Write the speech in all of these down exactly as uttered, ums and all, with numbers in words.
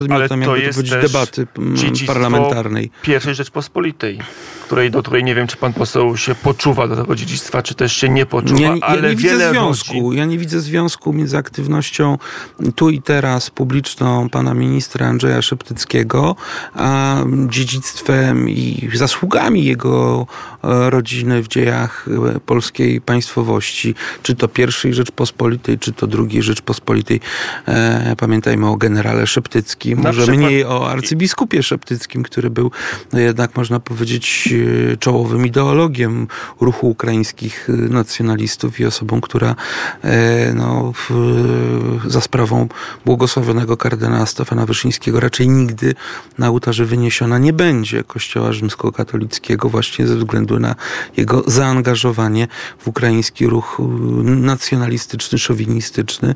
Ale to jest też debaty parlamentarnej. Pierwszej Rzeczpospolitej, której, do której nie wiem, czy pan poseł się poczuwa do tego dziedzictwa, czy też się nie poczuwa, ja, ja ale nie wiele widzę związku. rodzin... Ja nie widzę związku między aktywnością tu i teraz publiczną pana ministra Andrzeja Szeptyckiego, a dziedzictwem i zasługami jego rodziny w dziejach polskiej państwowości. Czy to pierwszej Rzeczpospolitej, czy to drugiej Rzeczpospolitej. E, pamiętajmy o generale Szeptyckim. Na Może przykład... mniej o arcybiskupie Szeptyckim, który był no jednak, można powiedzieć, czołowym ideologiem ruchu ukraińskich nacjonalistów i osobą, która e, no, w, za sprawą błogosławionego kardynała Stefana Wyszyńskiego raczej nigdy na ołtarze wyniesiona nie będzie Kościoła rzymskokatolickiego, właśnie ze względu na jego zaangażowanie w ukraiński ruch nacjonalistyczny, szowinistyczny.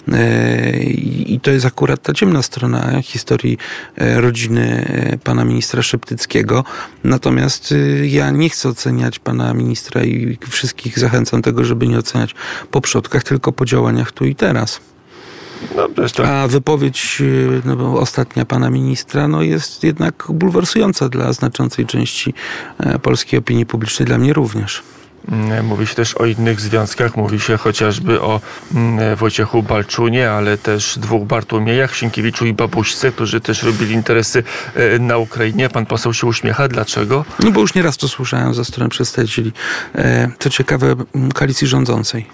E, I to jest akurat ta ciemna strona historii rodziny pana ministra Szeptyckiego. Natomiast ja nie chcę oceniać pana ministra i wszystkich zachęcam tego, żeby nie oceniać po przodkach, tylko po działaniach tu i teraz. No, to... A wypowiedź no, ostatnia pana ministra no, jest jednak bulwersująca dla znaczącej części polskiej opinii publicznej, dla mnie również. Mówi się też o innych związkach, mówi się chociażby o Wojciechu Balczunie, ale też dwóch Bartłomiejach, Sienkiewiczu i Babuśce, którzy też robili interesy na Ukrainie. Pan poseł się uśmiecha. Dlaczego? No bo już nieraz to słyszałem ze strony przedstawicieli, co ciekawe, koalicji rządzącej.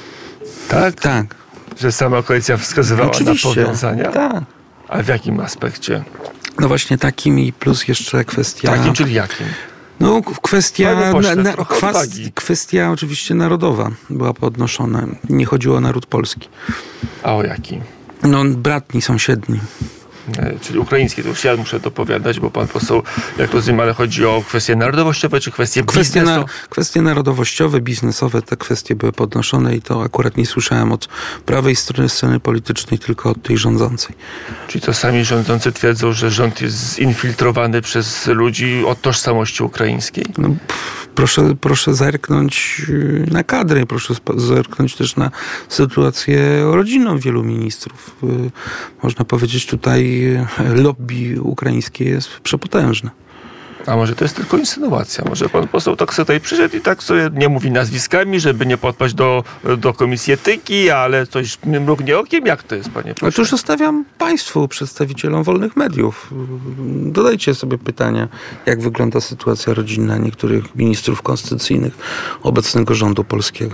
Tak? Tak. Że sama koalicja wskazywała Oczywiście. na powiązania? Tak. A w jakim aspekcie? No właśnie takim i plus jeszcze kwestia... Takim, czyli jakim? No kwestia, pośle, na, na, kwas, kwestia oczywiście narodowa była podnoszona. Nie chodziło o naród polski. A o jaki? No bratni, sąsiedni. Czyli ukraińskie, to już ja muszę dopowiadać, bo pan poseł, jak rozumiem, ale chodzi o kwestie narodowościowe, czy kwestie kwestie, biznesu? na, kwestie narodowościowe, biznesowe, te kwestie były podnoszone i to akurat nie słyszałem od prawej strony sceny politycznej, tylko od tej rządzącej. Czyli to sami rządzący twierdzą, że rząd jest zinfiltrowany przez ludzi o tożsamości ukraińskiej? No, pff, proszę, proszę zerknąć na kadry, proszę zerknąć też na sytuację rodzinną wielu ministrów. Można powiedzieć tutaj lobby ukraińskie jest przepotężne. A może to jest tylko insynuacja? Może pan poseł tak sobie tutaj przyszedł i tak sobie nie mówi nazwiskami, żeby nie podpaść do, do komisji etyki, ale coś mrugnie okiem? Jak to jest, panie pośle? Otóż zostawiam państwu, przedstawicielom wolnych mediów. Dodajcie sobie pytania, jak wygląda sytuacja rodzinna niektórych ministrów konstytucyjnych obecnego rządu polskiego.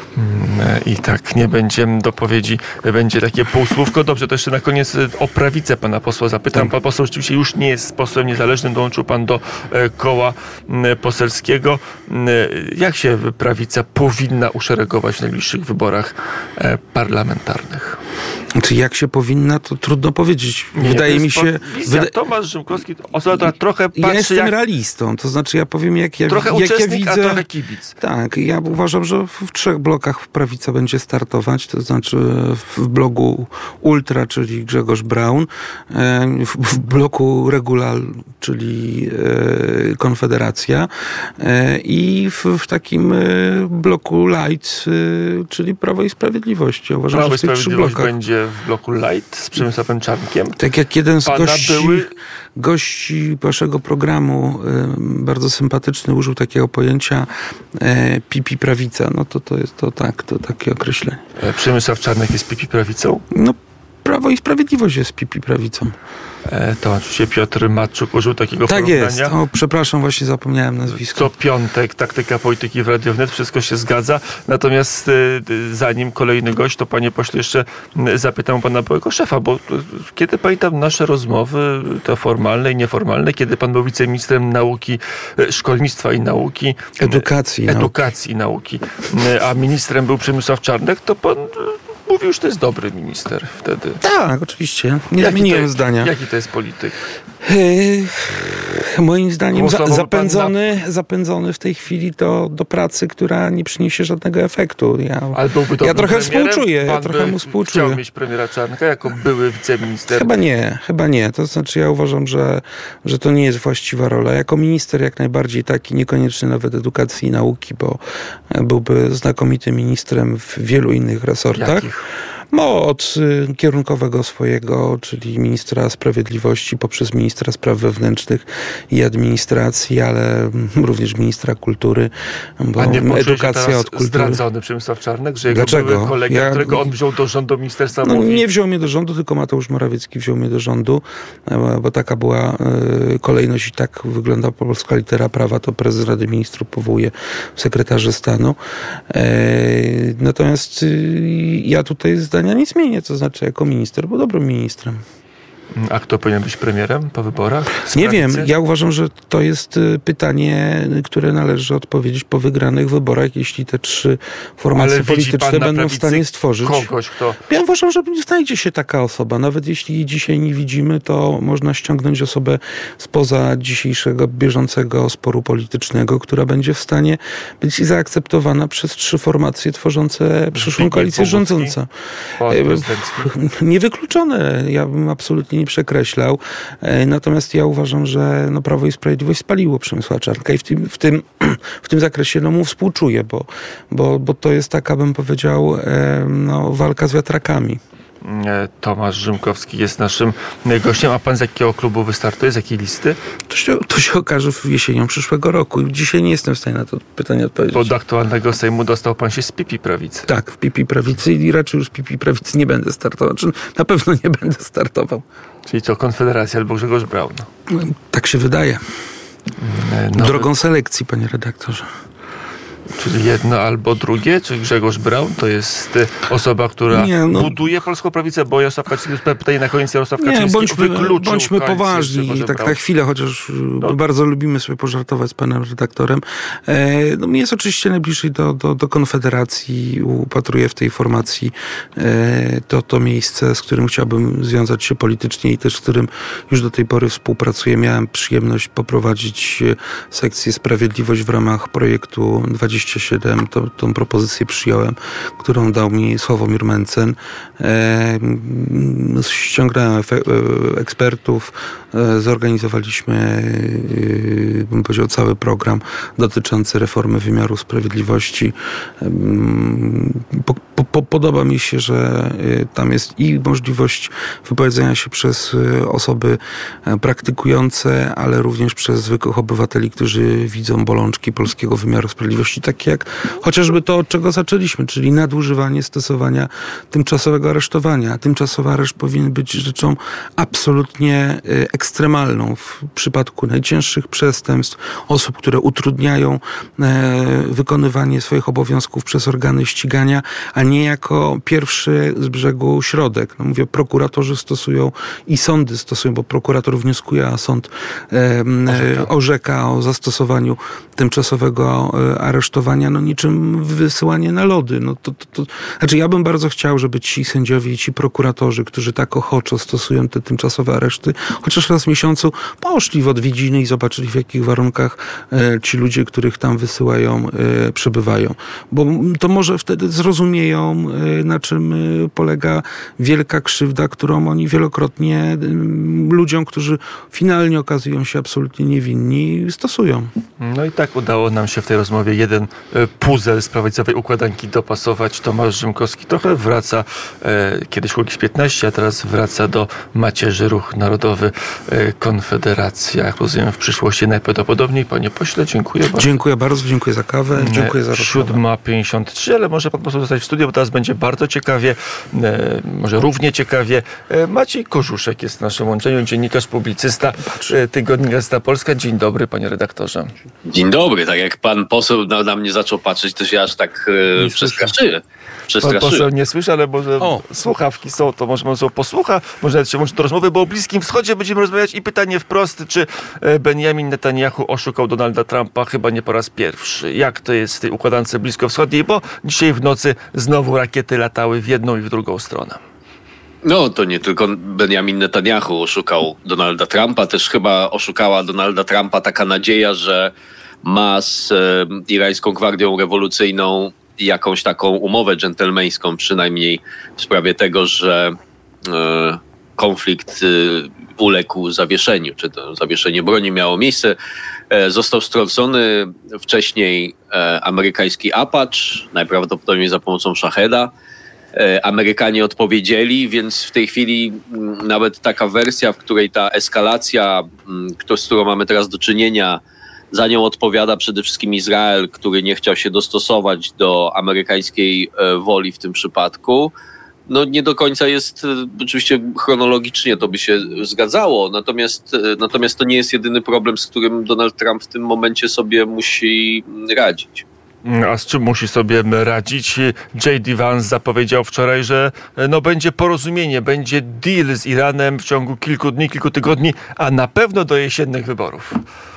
I tak nie będzie dopowiedzi, będzie takie półsłówko. Dobrze, to jeszcze na koniec o prawicę pana posła zapytam. Pan poseł rzeczywiście już nie jest posłem niezależnym, dołączył pan do koła poselskiego. Jak się prawica powinna uszeregować w najbliższych wyborach parlamentarnych? Czy jak się powinna, to trudno powiedzieć. Nie, Wydaje mi się... Wyda... Tomasz Rzymkowski, osoba, która trochę patrzy... Ja jestem jak... realistą, to znaczy ja powiem, jak ja, trochę jak uczestnik, ja widzę... a trochę kibic. Tak, ja uważam, że w trzech blokach prawica będzie startować, to znaczy w bloku Ultra, czyli Grzegorz Braun, w bloku Regulal, czyli Konfederacja i w, w takim bloku Light, czyli Prawo i Sprawiedliwość. Ja uważam, Prawo i że w tych Sprawiedliwość trzech blokach będzie w bloku Light z Przemysławem Czarnkiem. Tak jak jeden z gości, były... gości waszego programu, y, bardzo sympatyczny, użył takiego pojęcia y, pipi prawica. No to to jest to tak, to takie określenie. Przemysław Czarnek jest pipi prawicą? No Prawo i Sprawiedliwość jest pipi prawicą. E, to oczywiście Piotr Matczuk użył takiego tak porównania. Tak jest. O, przepraszam, właśnie zapomniałem nazwisko. Co piątek, taktyka polityki w Radio Wnet, wszystko się zgadza. Natomiast y, zanim kolejny gość, to panie pośle jeszcze zapytam pana byłego szefa, bo kiedy pamiętam nasze rozmowy, to formalne i nieformalne, kiedy pan był wiceministrem nauki, szkolnictwa i nauki. Edukacji. Edukacji i nauki. nauki. A ministrem był Przemysław Czarnek, to pan... Mówił, że to jest dobry minister wtedy. Tak, oczywiście. Nie jaki zmieniłem jest, zdania. Jaki to jest polityk? Moim zdaniem za, zapędzony, na... zapędzony w tej chwili do, do pracy, która nie przyniesie żadnego efektu. Ja, Ale byłby ja trochę premierem? współczuję. Pan Ja trochę mu współczuję. Chciał mieć premiera Czarnka jako były wiceminister? Chyba nie, chyba nie. To znaczy ja uważam, że, że to nie jest właściwa rola. Jako minister jak najbardziej taki, niekoniecznie nawet edukacji i nauki, bo byłby znakomitym ministrem w wielu innych resortach. Jakich? No, od y, kierunkowego swojego, czyli ministra sprawiedliwości poprzez ministra spraw wewnętrznych i administracji, ale również ministra kultury, bo A nie edukacja od kultury. Zdradzony Przemysław Czarnek, że jego Dlaczego? były kolega, Ja... którego on wziął do rządu ministerstwa, no, mówi... Nie wziął mnie do rządu, tylko Mateusz Morawiecki wziął mnie do rządu, bo, bo taka była y, kolejność i tak wygląda polska litera prawa, to prezes Rady Ministrów powołuje sekretarzy stanu. Y, natomiast y, ja tutaj zdania nie zmienię, to znaczy jako minister, bo dobrym ministrem. A kto powinien być premierem po wyborach? Z nie prawicy? wiem. Ja uważam, że to jest pytanie, które należy odpowiedzieć po wygranych wyborach, jeśli te trzy formacje Ale polityczne będą w stanie stworzyć. Kogoś, kto... Ja uważam, że znajdzie się taka osoba. Nawet jeśli jej dzisiaj nie widzimy, to można ściągnąć osobę spoza dzisiejszego, bieżącego sporu politycznego, która będzie w stanie być zaakceptowana przez trzy formacje tworzące przyszłą koalicję rządzącą. Niewykluczone. Ja bym absolutnie nie przekreślał. Natomiast ja uważam, że no, Prawo i Sprawiedliwość spaliło Przemysła Czarnka i w tym, w tym, w tym zakresie no, mu współczuję, bo, bo, bo to jest taka, bym powiedział, no, walka z wiatrakami. Tomasz Rzymkowski jest naszym gościem. A pan z jakiego klubu wystartuje? Z jakiej listy? To się, to się okaże w jesienią przyszłego roku. Dzisiaj nie jestem w stanie na to pytanie odpowiedzieć. Bo do aktualnego Sejmu dostał pan się z P I P Prawicy. Tak, w P I P Prawicy i raczej już w P I P Prawicy nie będę startował. Czy na pewno nie będę startował. Czyli co, Konfederacja albo Grzegorz Braun? No, tak się wydaje. Nowy... Drogą selekcji, panie redaktorze. Czyli jedno albo drugie? Czy Grzegorz Braun to jest osoba, która nie, no, buduje polską prawicę? Bo Jarosław Kaczyński, pytanie na koniec, Jarosław Kaczyński nie, bądźmy, wykluczył bądźmy poważni. I tak Braun. na chwilę, chociaż no. bardzo lubimy sobie pożartować z panem redaktorem. E, no, mi jest oczywiście najbliżej do, do, do Konfederacji. Upatruję w tej formacji e, to, to miejsce, z którym chciałbym związać się politycznie i też z którym już do tej pory współpracuję. Miałem przyjemność poprowadzić sekcję Sprawiedliwość w ramach projektu dwadzieścia siedem, to, tą propozycję przyjąłem, którą dał mi Sławomir Mencen. E, ściągnąłem efe, e, ekspertów, e, zorganizowaliśmy, e, bym powiedział, cały program dotyczący reformy wymiaru sprawiedliwości. E, po, po, podoba mi się, że e, tam jest i możliwość wypowiedzenia się przez e, osoby e, praktykujące, ale również przez zwykłych obywateli, którzy widzą bolączki polskiego wymiaru sprawiedliwości, takie jak chociażby to, od czego zaczęliśmy, czyli nadużywanie stosowania tymczasowego aresztowania. Tymczasowy areszt powinien być rzeczą absolutnie ekstremalną w przypadku najcięższych przestępstw, osób, które utrudniają wykonywanie swoich obowiązków przez organy ścigania, a nie jako pierwszy z brzegu środek. No mówię, prokuratorzy stosują i sądy stosują, bo prokurator wnioskuje, a sąd orzeka, orzeka o zastosowaniu tymczasowego aresztowania, no niczym wysyłanie na lody. No to, to, to, znaczy ja bym bardzo chciał, żeby ci sędziowie i ci prokuratorzy, którzy tak ochoczo stosują te tymczasowe areszty, chociaż raz w miesiącu poszli w odwiedziny i zobaczyli, w jakich warunkach e, ci ludzie, których tam wysyłają, e, przebywają. Bo to może wtedy zrozumieją, e, na czym e, polega wielka krzywda, którą oni wielokrotnie e, ludziom, którzy finalnie okazują się absolutnie niewinni, stosują. No i tak udało nam się w tej rozmowie jeden puzzle z prawicowej układanki dopasować. Tomasz Rzymkowski trochę wraca, e, kiedyś Kukiz piętnaście, a teraz wraca do macierzy Ruch Narodowy, e, Konfederacja. Jak rozumiem, w przyszłości najprawdopodobniej. Panie pośle, dziękuję bardzo. Dziękuję bardzo, dziękuję za kawę, dziękuję za rozmowę. siódma pięćdziesiąt trzy, ale może pan poseł zostać w studiu, bo teraz będzie bardzo ciekawie, e, może równie ciekawie. E, Maciej Korzuszek jest w naszym łączeniu, dziennikarz, publicysta, e, tygodnika Gazeta Polska. Dzień dobry, panie redaktorze. Dzień dobry, tak jak pan poseł na, na mnie zaczął patrzeć, to się aż tak e, przestraszyłem. Pan poseł nie słyszy, ale może o. słuchawki są, to może pan posłucha, może nawet się włączy do rozmowy, bo o Bliskim Wschodzie będziemy rozmawiać i pytanie wprost, czy Benjamin Netanyahu oszukał Donalda Trumpa chyba nie po raz pierwszy. Jak to jest w tej układance bliskowschodniej, bo dzisiaj w nocy znowu rakiety latały w jedną i w drugą stronę. No, to nie tylko Benjamin Netanyahu oszukał Donalda Trumpa, też chyba oszukała Donalda Trumpa taka nadzieja, że ma z e, irańską gwardią rewolucyjną jakąś taką umowę dżentelmeńską, przynajmniej w sprawie tego, że e, konflikt e, uległ zawieszeniu, czy to zawieszenie broni miało miejsce. E, został strącony wcześniej e, amerykański Apache, najprawdopodobniej za pomocą Shaheda. Amerykanie odpowiedzieli, więc w tej chwili nawet taka wersja, w której ta eskalacja, z którą mamy teraz do czynienia, za nią odpowiada przede wszystkim Izrael, który nie chciał się dostosować do amerykańskiej woli w tym przypadku. No nie do końca jest, oczywiście chronologicznie to by się zgadzało, natomiast, natomiast to nie jest jedyny problem, z którym Donald Trump w tym momencie sobie musi radzić. A z czym musi sobie radzić? J D Vance zapowiedział wczoraj, że no będzie porozumienie, będzie deal z Iranem w ciągu kilku dni, kilku tygodni, a na pewno do jesiennych wyborów.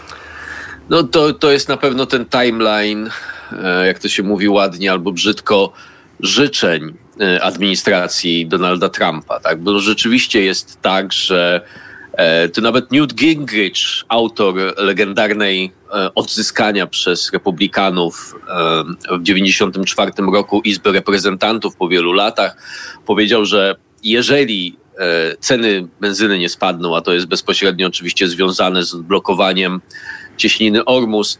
No to, to jest na pewno ten timeline, jak to się mówi ładnie albo brzydko, życzeń administracji Donalda Trumpa, tak? Bo rzeczywiście jest tak, że to nawet Newt Gingrich, autor legendarnej odzyskania przez republikanów w dziewięćdziesiątym czwartym roku Izby Reprezentantów po wielu latach, powiedział, że jeżeli ceny benzyny nie spadną, a to jest bezpośrednio oczywiście związane z blokowaniem cieśniny Ormus,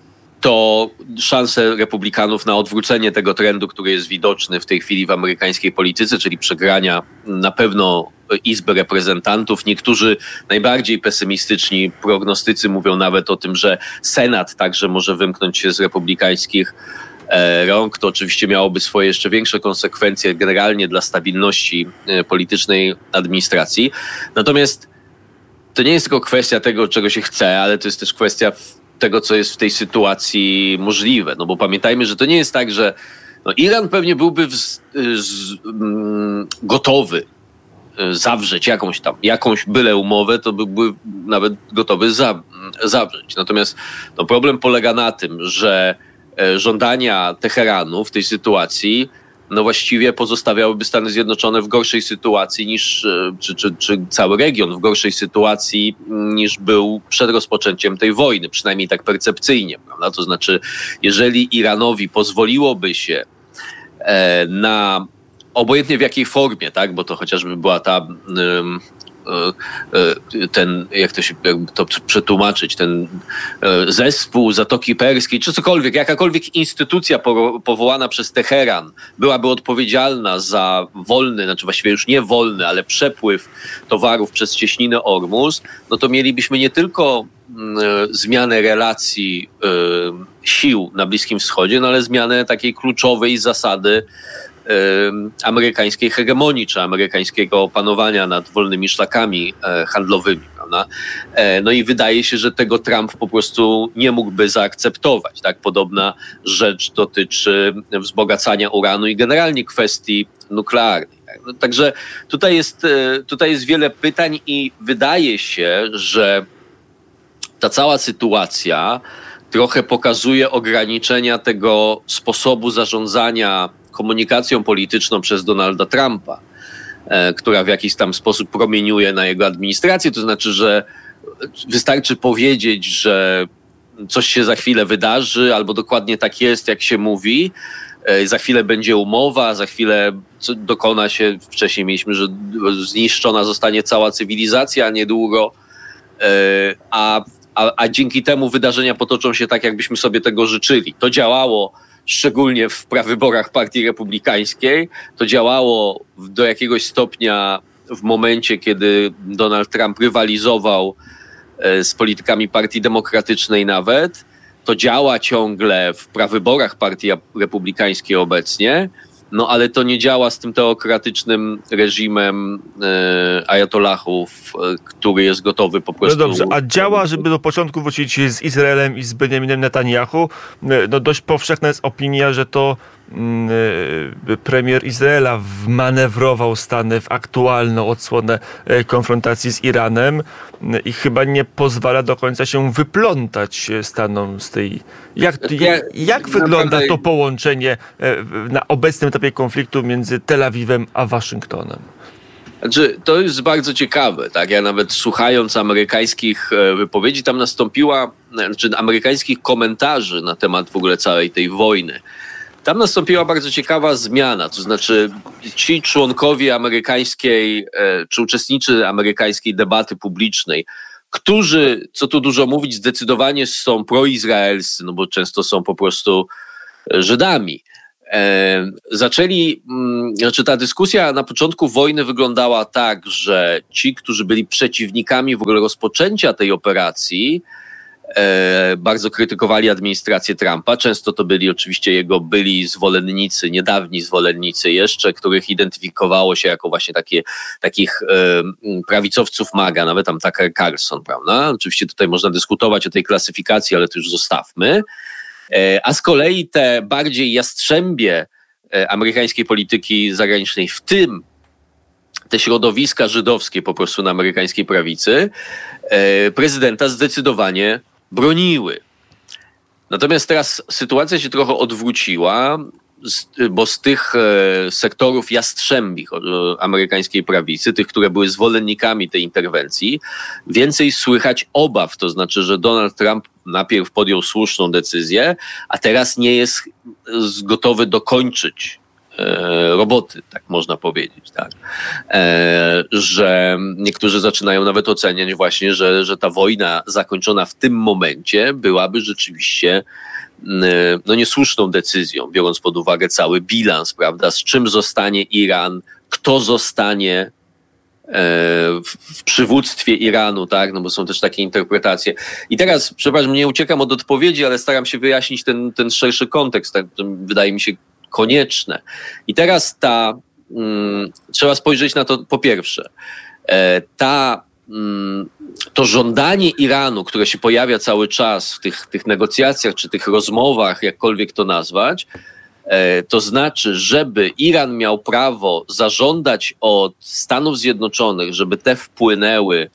to szanse republikanów na odwrócenie tego trendu, który jest widoczny w tej chwili w amerykańskiej polityce, czyli przegrania na pewno Izby Reprezentantów. Niektórzy najbardziej pesymistyczni prognostycy mówią nawet o tym, że Senat także może wymknąć się z republikańskich rąk. To oczywiście miałoby swoje jeszcze większe konsekwencje generalnie dla stabilności politycznej administracji. Natomiast to nie jest tylko kwestia tego, czego się chce, ale to jest też kwestia tego, co jest w tej sytuacji możliwe. No bo pamiętajmy, że to nie jest tak, że no Iran pewnie byłby w, z, z, m, gotowy zawrzeć jakąś tam, jakąś byle umowę, to byłby nawet gotowy za, zawrzeć. Natomiast no, problem polega na tym, że żądania Teheranu w tej sytuacji no właściwie pozostawiałyby Stany Zjednoczone w gorszej sytuacji niż, czy, czy, czy cały region w gorszej sytuacji niż był przed rozpoczęciem tej wojny, przynajmniej tak percepcyjnie, prawda? To znaczy, jeżeli Iranowi pozwoliłoby się e, na obojętnie w jakiej formie, tak, bo to chociażby była ta um, ten, jak to się jak to przetłumaczyć, ten zespół Zatoki Perskiej, czy cokolwiek, jakakolwiek instytucja powołana przez Teheran byłaby odpowiedzialna za wolny, znaczy właściwie już nie wolny, ale przepływ towarów przez cieśninę Ormus, no to mielibyśmy nie tylko zmianę relacji sił na Bliskim Wschodzie, no ale zmianę takiej kluczowej zasady amerykańskiej hegemonii, czy amerykańskiego opanowania nad wolnymi szlakami handlowymi, prawda? No i wydaje się, że tego Trump po prostu nie mógłby zaakceptować. Tak? Podobna rzecz dotyczy wzbogacania uranu i generalnie kwestii nuklearnej. No, także tutaj jest, tutaj jest wiele pytań i wydaje się, że ta cała sytuacja trochę pokazuje ograniczenia tego sposobu zarządzania komunikacją polityczną przez Donalda Trumpa, e, która w jakiś tam sposób promieniuje na jego administrację. To znaczy, że wystarczy powiedzieć, że coś się za chwilę wydarzy, albo dokładnie tak jest, jak się mówi. E, za chwilę będzie umowa, za chwilę dokona się, wcześniej mieliśmy, że zniszczona zostanie cała cywilizacja, a niedługo. E, a, a, a dzięki temu wydarzenia potoczą się tak, jakbyśmy sobie tego życzyli. To działało szczególnie w prawyborach Partii Republikańskiej. To działało do jakiegoś stopnia w momencie, kiedy Donald Trump rywalizował z politykami Partii Demokratycznej nawet. To działa ciągle w prawyborach Partii Republikańskiej obecnie, no ale to nie działa z tym teokratycznym reżimem e, ajatollahów, e, który jest gotowy po prostu... No dobrze, a działa, żeby do początku wrócić z Izraelem i z Benjaminem Netanyahu? No dość powszechna jest opinia, że to mm, premier Izraela wmanewrował Stany w aktualną odsłonę konfrontacji z Iranem i chyba nie pozwala do końca się wyplątać Stanom z tej... Jak, jak, jak wygląda to połączenie na obecnym etapie konfliktu między Tel Awiwem a Waszyngtonem? Znaczy, to jest bardzo ciekawe, tak? Ja nawet słuchając amerykańskich wypowiedzi, tam nastąpiła, znaczy amerykańskich komentarzy na temat w ogóle całej tej wojny. Tam nastąpiła bardzo ciekawa zmiana, to znaczy ci członkowie amerykańskiej, czy uczestnicy amerykańskiej debaty publicznej, którzy, co tu dużo mówić, zdecydowanie są proizraelscy, no bo często są po prostu Żydami. E, zaczęli, m, znaczy ta dyskusja na początku wojny wyglądała tak, że ci, którzy byli przeciwnikami w ogóle rozpoczęcia tej operacji, e, bardzo krytykowali administrację Trumpa. Często to byli oczywiście jego byli zwolennicy, niedawni zwolennicy jeszcze, których identyfikowało się jako właśnie takie, takich e, prawicowców MAGA, nawet tam Tucker Carlson, prawda? Oczywiście tutaj można dyskutować o tej klasyfikacji, ale to już zostawmy. A z kolei te bardziej jastrzębie amerykańskiej polityki zagranicznej, w tym te środowiska żydowskie po prostu na amerykańskiej prawicy, prezydenta zdecydowanie broniły. Natomiast teraz sytuacja się trochę odwróciła, bo z tych sektorów jastrzębich amerykańskiej prawicy, tych, które były zwolennikami tej interwencji, więcej słychać obaw, to znaczy, że Donald Trump najpierw podjął słuszną decyzję, a teraz nie jest gotowy dokończyć roboty, tak można powiedzieć, tak. E, że niektórzy zaczynają nawet oceniać właśnie, że, że ta wojna zakończona w tym momencie byłaby rzeczywiście no niesłuszną decyzją, biorąc pod uwagę cały bilans, prawda, z czym zostanie Iran, kto zostanie w, w przywództwie Iranu, tak, no bo są też takie interpretacje. I teraz, przepraszam, nie uciekam od odpowiedzi, ale staram się wyjaśnić ten, ten szerszy kontekst, tak, to wydaje mi się konieczne. I teraz ta, mm, trzeba spojrzeć na to po pierwsze, e, ta mm, to żądanie Iranu, które się pojawia cały czas w tych, tych negocjacjach, czy tych rozmowach, jakkolwiek to nazwać, e, to znaczy, żeby Iran miał prawo zażądać od Stanów Zjednoczonych, żeby te wpłynęły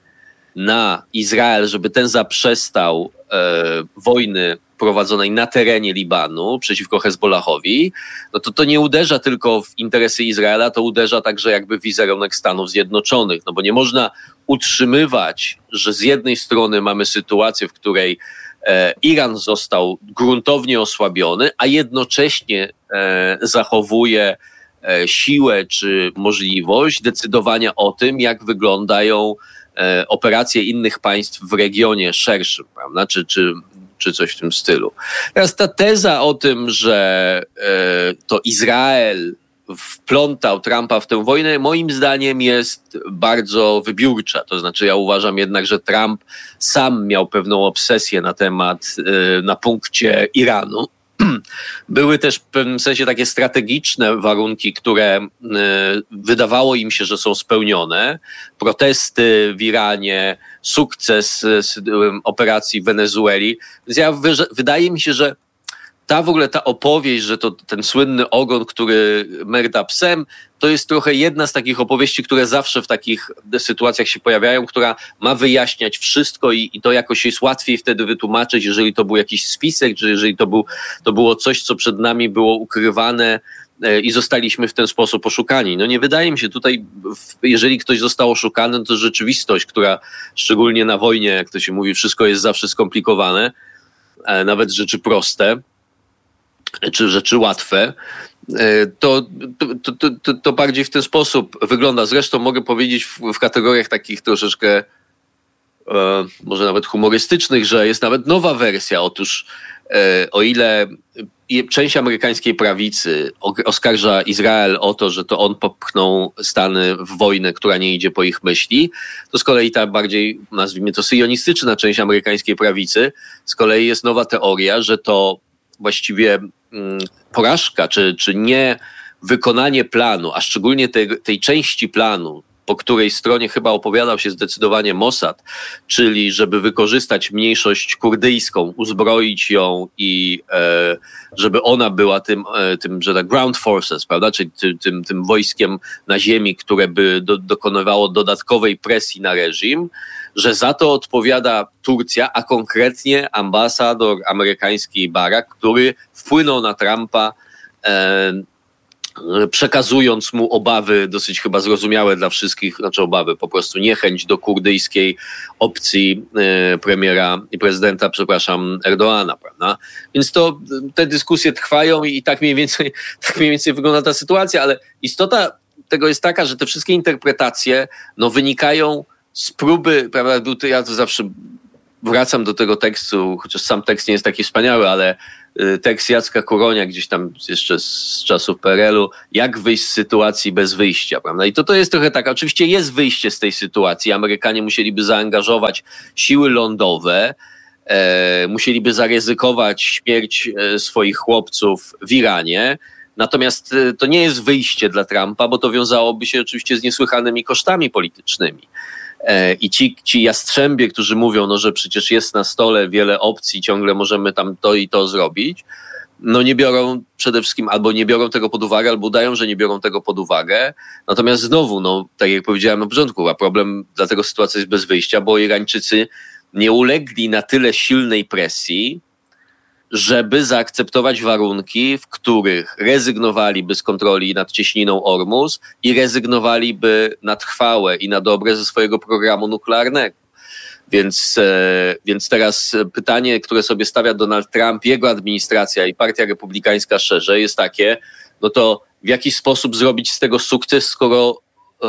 na Izrael, żeby ten zaprzestał e, wojny prowadzonej na terenie Libanu przeciwko Hezbollahowi, no to to nie uderza tylko w interesy Izraela, to uderza także jakby w wizerunek Stanów Zjednoczonych, no bo nie można utrzymywać, że z jednej strony mamy sytuację, w której e, Iran został gruntownie osłabiony, a jednocześnie e, zachowuje e, siłę czy możliwość decydowania o tym, jak wyglądają e, operacje innych państw w regionie szerszym, prawda, czy, czy czy coś w tym stylu. Teraz ta teza o tym, że e, to Izrael wplątał Trumpa w tę wojnę, moim zdaniem jest bardzo wybiórcza. To znaczy ja uważam jednak, że Trump sam miał pewną obsesję na temat, e, na punkcie Iranu. Były też w pewnym sensie takie strategiczne warunki, które y, wydawało im się, że są spełnione. Protesty w Iranie, sukces z, y, operacji w Wenezueli. Więc ja wy, wydaje mi się, że ta w ogóle ta opowieść, że to ten słynny ogon, który merda psem, to jest trochę jedna z takich opowieści, które zawsze w takich sytuacjach się pojawiają, która ma wyjaśniać wszystko i, i to jakoś jest łatwiej wtedy wytłumaczyć, jeżeli to był jakiś spisek, czy jeżeli to, był, to było coś, co przed nami było ukrywane e, i zostaliśmy w ten sposób oszukani. No nie wydaje mi się tutaj, w, jeżeli ktoś został oszukany, no to rzeczywistość, która szczególnie na wojnie, jak to się mówi, wszystko jest zawsze skomplikowane, e, nawet rzeczy proste, czy rzeczy łatwe, to, to, to, to, to bardziej w ten sposób wygląda. Zresztą mogę powiedzieć w, w kategoriach takich troszeczkę e, może nawet humorystycznych, że jest nawet nowa wersja. Otóż e, o ile część amerykańskiej prawicy oskarża Izrael o to, że to on popchnął Stany w wojnę, która nie idzie po ich myśli, to z kolei ta bardziej, nazwijmy to, syjonistyczna część amerykańskiej prawicy, z kolei jest nowa teoria, że to właściwie porażka, czy, czy nie wykonanie planu, a szczególnie tej, tej części planu, po której stronie chyba opowiadał się zdecydowanie Mossad, czyli żeby wykorzystać mniejszość kurdyjską, uzbroić ją i e, żeby ona była tym, e, tym że tak ground forces, prawda, czyli ty, tym, tym wojskiem na ziemi, które by do, dokonywało dodatkowej presji na reżim, że za to odpowiada Turcja, a konkretnie ambasador amerykański Barak, który wpłynął na Trumpa e, przekazując mu obawy dosyć chyba zrozumiałe dla wszystkich, znaczy obawy, po prostu niechęć do kurdyjskiej opcji y, premiera i prezydenta, przepraszam, Erdoana, prawda? Więc to te dyskusje trwają i tak mniej więcej, tak mniej więcej wygląda ta sytuacja, ale istota tego jest taka, że te wszystkie interpretacje no, wynikają z próby, prawda, był to, ja to zawsze wracam do tego tekstu, chociaż sam tekst nie jest taki wspaniały, ale tekst Jacka Kuronia gdzieś tam jeszcze z czasów P R L-u, jak wyjść z sytuacji bez wyjścia, prawda? I to to jest trochę tak, oczywiście jest wyjście z tej sytuacji, Amerykanie musieliby zaangażować siły lądowe, e, musieliby zaryzykować śmierć e, swoich chłopców w Iranie, natomiast e, to nie jest wyjście dla Trumpa, bo to wiązałoby się oczywiście z niesłychanymi kosztami politycznymi. I ci, ci jastrzębie, którzy mówią, no, że przecież jest na stole wiele opcji, ciągle możemy tam to i to zrobić, no nie biorą przede wszystkim, albo nie biorą tego pod uwagę, albo udają, że nie biorą tego pod uwagę. Natomiast znowu, no tak jak powiedziałem na początku, a problem, dlatego sytuacja jest bez wyjścia, bo Irańczycy nie ulegli na tyle silnej presji, żeby zaakceptować warunki, w których rezygnowaliby z kontroli nad cieśniną Ormus i rezygnowaliby na trwałe i na dobre ze swojego programu nuklearnego. Więc, e, więc teraz pytanie, które sobie stawia Donald Trump, jego administracja i Partia Republikańska szerzej jest takie, no to w jaki sposób zrobić z tego sukces, skoro e,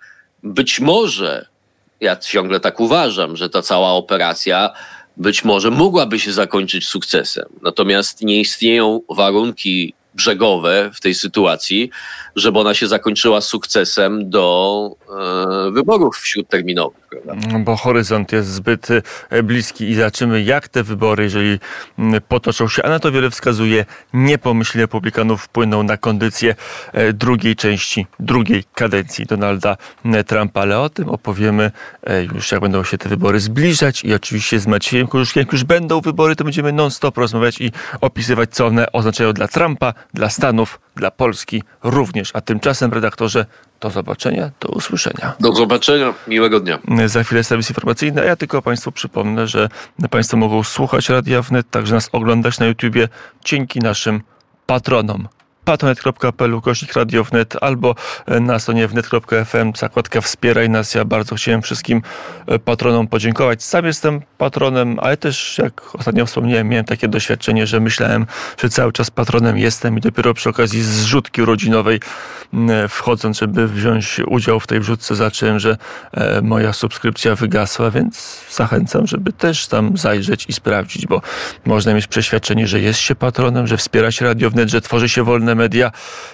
być może, ja ciągle tak uważam, że ta cała operacja być może mogłaby się zakończyć sukcesem. Natomiast nie istnieją warunki brzegowe w tej sytuacji, żeby ona się zakończyła sukcesem do e, wyborów śródterminowych. Prawda? Bo horyzont jest zbyt bliski i zobaczymy, jak te wybory, jeżeli potoczą się, a na to wiele wskazuje, niepomyślnie Republikanów wpłyną na kondycję drugiej części, drugiej kadencji Donalda Trumpa. Ale o tym opowiemy już, jak będą się te wybory zbliżać i oczywiście z Maciejem Kożuszkiem, jak już będą wybory, to będziemy non-stop rozmawiać i opisywać, co one oznaczają dla Trumpa, dla Stanów, dla Polski również. A tymczasem, redaktorze, do zobaczenia, do usłyszenia. Do zobaczenia, miłego dnia. Za chwilę serwis informacyjny, a ja tylko Państwu przypomnę, że Państwo mogą słuchać Radia Wnet, także nas oglądać na YouTubie dzięki naszym patronom. patronite kropka p l ukośnik Radio Wnet albo na stronie wnet kropka f m zakładka Wspieraj nas. Ja bardzo chciałem wszystkim patronom podziękować. Sam jestem patronem, ale też, jak ostatnio wspomniałem, miałem takie doświadczenie, że myślałem, że cały czas patronem jestem i dopiero przy okazji zrzutki urodzinowej wchodząc, żeby wziąć udział w tej wrzutce, zacząłem, że moja subskrypcja wygasła, więc zachęcam, żeby też tam zajrzeć i sprawdzić, bo można mieć przeświadczenie, że jest się patronem, że wspiera się Radio Wnet, że tworzy się wolne media,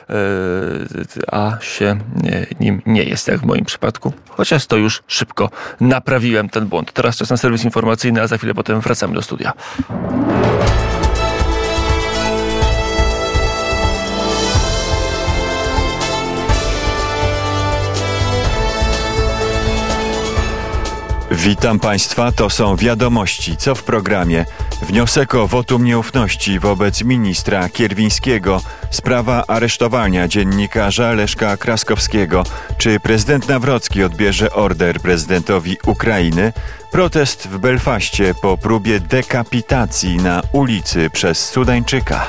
a się nim nie jest, jak w moim przypadku. Chociaż to już szybko naprawiłem ten błąd. Teraz czas na serwis informacyjny, a za chwilę potem wracamy do studia. Witam Państwa, to są wiadomości, co w programie. Wniosek o wotum nieufności wobec ministra Kierwińskiego, sprawa aresztowania dziennikarza Leszka Kraskowskiego. Czy prezydent Nawrocki odbierze order prezydentowi Ukrainy? Protest w Belfaście po próbie dekapitacji na ulicy przez Sudańczyka.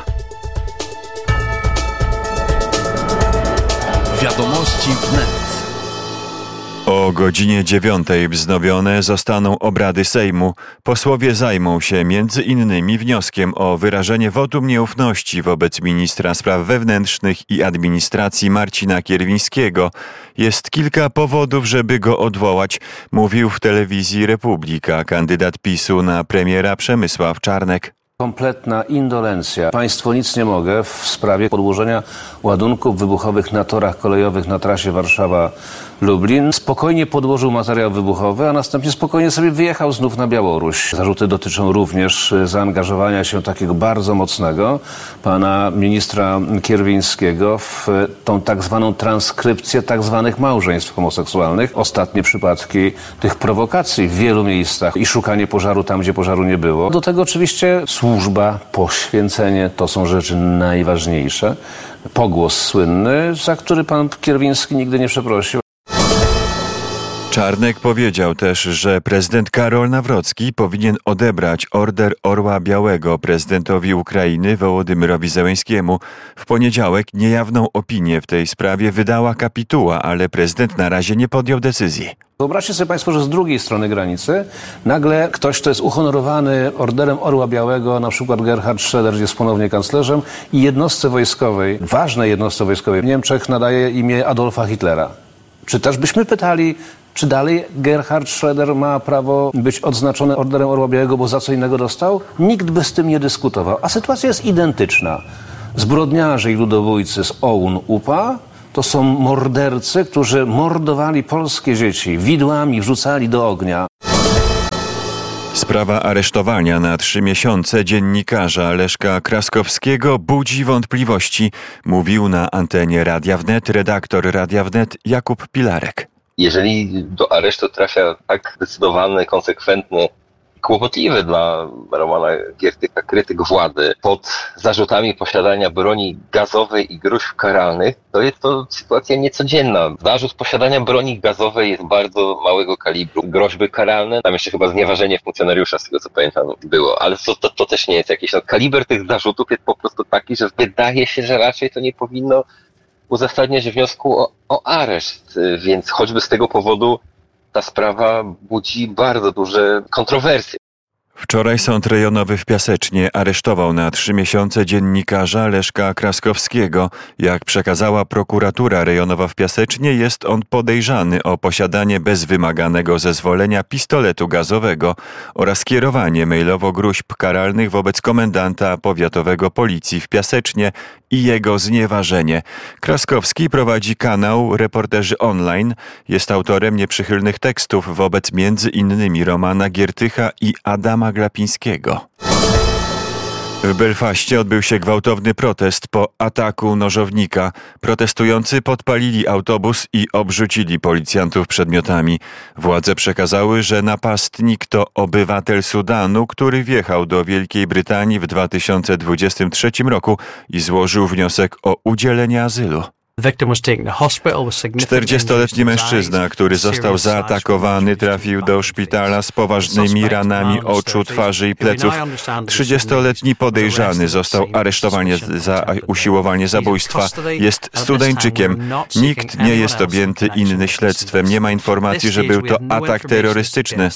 Wiadomości wnet. O godzinie dziewiątej wznowione zostaną obrady Sejmu. Posłowie zajmą się między innymi wnioskiem o wyrażenie wotum nieufności wobec ministra spraw wewnętrznych i administracji Marcina Kierwińskiego. Jest kilka powodów, żeby go odwołać, mówił w telewizji Republika kandydat PiSu na premiera Przemysław Czarnek. Kompletna indolencja. Państwu nic nie mogę w sprawie podłożenia ładunków wybuchowych na torach kolejowych na trasie Warszawa-Lublin. Spokojnie podłożył materiał wybuchowy, a następnie spokojnie sobie wyjechał znów na Białoruś. Zarzuty dotyczą również zaangażowania się takiego bardzo mocnego pana ministra Kierwińskiego w tą tak zwaną transkrypcję tak zwanych małżeństw homoseksualnych. Ostatnie przypadki tych prowokacji w wielu miejscach i szukanie pożaru tam, gdzie pożaru nie było. Do tego oczywiście służba, poświęcenie to są rzeczy najważniejsze. Pogłos słynny, za który pan Kierwiński nigdy nie przeprosił. Czarnek powiedział też, że prezydent Karol Nawrocki powinien odebrać Order Orła Białego prezydentowi Ukrainy Wołodymyrowi Zełenskiemu. W poniedziałek niejawną opinię w tej sprawie wydała kapituła, ale prezydent na razie nie podjął decyzji. Wyobraźcie sobie państwo, że z drugiej strony granicy nagle ktoś, kto jest uhonorowany Orderem Orła Białego, na przykład Gerhard Schröder jest ponownie kanclerzem i jednostce wojskowej, ważnej jednostce wojskowej w Niemczech nadaje imię Adolfa Hitlera. Czy też byśmy pytali, czy dalej Gerhard Schröder ma prawo być odznaczony Orderem Orła Białego, bo za co innego dostał? Nikt by z tym nie dyskutował. A sytuacja jest identyczna. Zbrodniarze i ludobójcy z O U N U P A to są mordercy, którzy mordowali polskie dzieci, widłami wrzucali do ognia. Sprawa aresztowania na trzy miesiące dziennikarza Leszka Kraskowskiego budzi wątpliwości, mówił na antenie Radia Wnet redaktor Radia Wnet Jakub Pilarek. Jeżeli do aresztu trafia tak zdecydowany, konsekwentny, kłopotliwy dla Romana Giertycha krytyk władzy pod zarzutami posiadania broni gazowej i gróźb karalnych, to jest to sytuacja niecodzienna. Zarzut posiadania broni gazowej jest bardzo małego kalibru. Groźby karalne, tam jeszcze chyba znieważenie funkcjonariusza, z tego co pamiętam, było, ale to, to, to też nie jest jakiś... No, kaliber tych zarzutów jest po prostu taki, że wydaje się, że raczej to nie powinno uzasadniać wniosku o, o areszt, więc choćby z tego powodu ta sprawa budzi bardzo duże kontrowersje. Wczoraj Sąd Rejonowy w Piasecznie aresztował na trzy miesiące dziennikarza Leszka Kraskowskiego. Jak przekazała prokuratura rejonowa w Piasecznie, jest on podejrzany o posiadanie bez wymaganego zezwolenia pistoletu gazowego oraz kierowanie mailowo gróźb karalnych wobec komendanta powiatowego policji w Piasecznie i jego znieważenie. Kraskowski prowadzi kanał Reporterzy Online. Jest autorem nieprzychylnych tekstów wobec między innymi Romana Giertycha i Adama Glapińskiego. W Belfaście odbył się gwałtowny protest po ataku nożownika. Protestujący podpalili autobus i obrzucili policjantów przedmiotami. Władze przekazały, że napastnik to obywatel Sudanu, który wjechał do Wielkiej Brytanii w dwa tysiące dwudziestym trzecim roku i złożył wniosek o udzielenie azylu. czterdziestoletni mężczyzna, który został zaatakowany, trafił do szpitala z poważnymi ranami oczu, twarzy i pleców. trzydziestoletni podejrzany został aresztowany za usiłowanie zabójstwa. Jest Sudańczykiem. Nikt nie jest objęty innym śledztwem. Nie ma informacji, że był to atak terrorystyczny.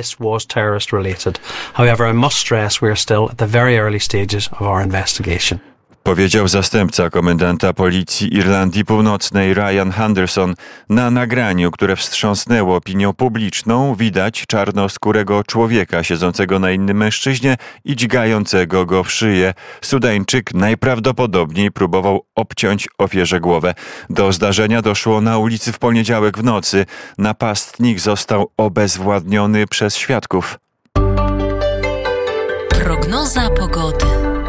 Powiedział zastępca komendanta policji Irlandii Północnej Ryan Henderson. Na nagraniu, które wstrząsnęło opinią publiczną, widać czarnoskórego człowieka siedzącego na innym mężczyźnie i dźgającego go w szyję. Sudańczyk najprawdopodobniej próbował obciąć ofierze głowę. Do zdarzenia doszło na ulicy w poniedziałek w nocy. Napastnik został obezwładniony przez świadków. Prognoza pogody.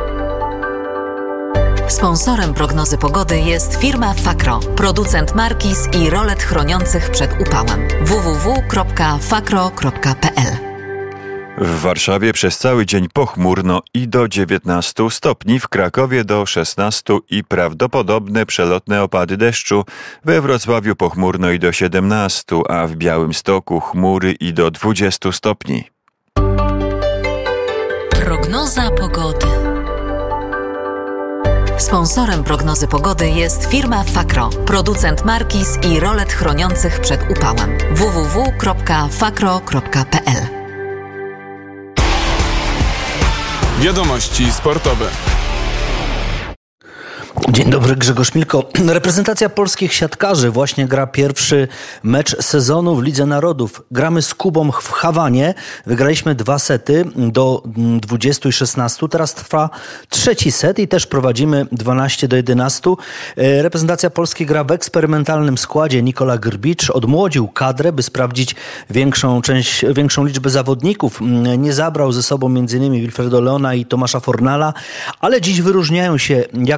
Sponsorem prognozy pogody jest firma Fakro, producent markiz i rolet chroniących przed upałem. w w w kropka fakro kropka p l. W Warszawie przez cały dzień pochmurno i do dziewiętnastu stopni, w Krakowie do szesnastu i prawdopodobne przelotne opady deszczu. We Wrocławiu pochmurno i do siedemnastu, a w Białymstoku chmury i do dwudziestu stopni. Prognoza pogody. Sponsorem prognozy pogody jest firma Fakro, producent markiz i rolet chroniących przed upałem. w w w kropka fakro kropka p l. Wiadomości sportowe. Dzień dobry, Grzegorz Milko. Reprezentacja polskich siatkarzy właśnie gra pierwszy mecz sezonu w Lidze Narodów. Gramy z Kubą w Hawanie. Wygraliśmy dwa sety do dwudziestu i szesnastu. Teraz trwa trzeci set i też prowadzimy dwanaście do jedenastu. Reprezentacja Polski gra w eksperymentalnym składzie. Nikola Grbicz odmłodził kadrę, by sprawdzić większą część, większą liczbę zawodników. Nie zabrał ze sobą między innymi Wilfredo Leona i Tomasza Fornala, ale dziś wyróżniają się Jakub Maj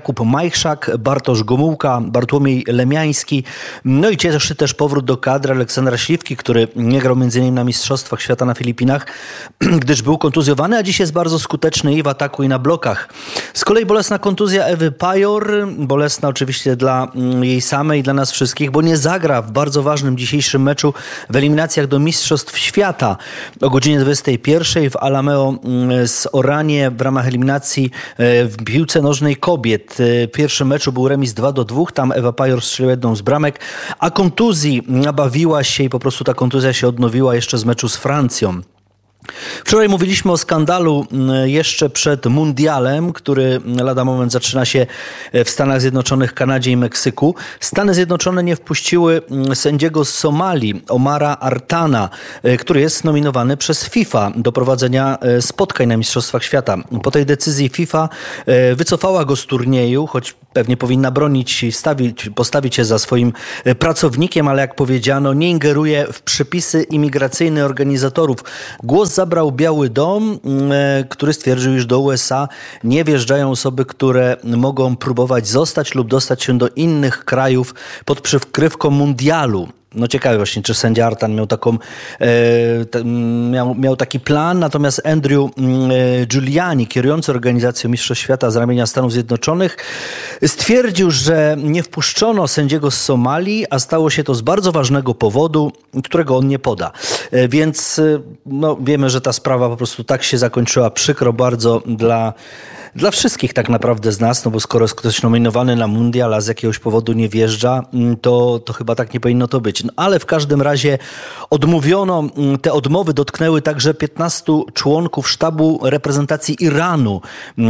Majchrzak, Bartosz Gomułka, Bartłomiej Lemiański. No i cieszy też powrót do kadry Aleksandra Śliwki, który nie grał między innymi na Mistrzostwach Świata na Filipinach, gdyż był kontuzjowany, a dziś jest bardzo skuteczny i w ataku, i na blokach. Z kolei bolesna kontuzja Ewy Pajor, bolesna oczywiście dla jej samej i dla nas wszystkich, bo nie zagra w bardzo ważnym dzisiejszym meczu w eliminacjach do Mistrzostw Świata. O godzinie dwudziestej pierwszej w Alameo z Oranie w ramach eliminacji w piłce nożnej kobiet. W pierwszym meczu był remis dwa do dwóch, tam Ewa Pajor strzeliła jedną z bramek, a kontuzji nabawiła się i po prostu ta kontuzja się odnowiła jeszcze z meczu z Francją. Wczoraj mówiliśmy o skandalu jeszcze przed mundialem, który lada moment zaczyna się w Stanach Zjednoczonych, Kanadzie i Meksyku. Stany Zjednoczone nie wpuściły sędziego z Somalii, Omara Artana, który jest nominowany przez FIFA do prowadzenia spotkań na Mistrzostwach Świata. Po tej decyzji FIFA wycofała go z turnieju, choć pewnie powinna bronić i stawić, postawić się za swoim pracownikiem, ale jak powiedziano, nie ingeruje w przepisy imigracyjne organizatorów. Głos zabrał Biały Dom, który stwierdził, iż do U S A nie wjeżdżają osoby, które mogą próbować zostać lub dostać się do innych krajów pod przykrywką mundialu. No ciekawe właśnie, czy sędzia Artan miał taką, e, te, miał, miał taki plan, natomiast Andrew e, Giuliani, kierujący organizacją Mistrzostw Świata z ramienia Stanów Zjednoczonych, stwierdził, że nie wpuszczono sędziego z Somalii, a stało się to z bardzo ważnego powodu, którego on nie poda. E, więc e, no, wiemy, że ta sprawa po prostu tak się zakończyła, przykro bardzo dla Dla wszystkich tak naprawdę z nas, no bo skoro jest ktoś nominowany na mundial, a z jakiegoś powodu nie wjeżdża, to, to chyba tak nie powinno to być. No, ale w każdym razie odmówiono, te odmowy dotknęły także piętnastu członków sztabu reprezentacji Iranu.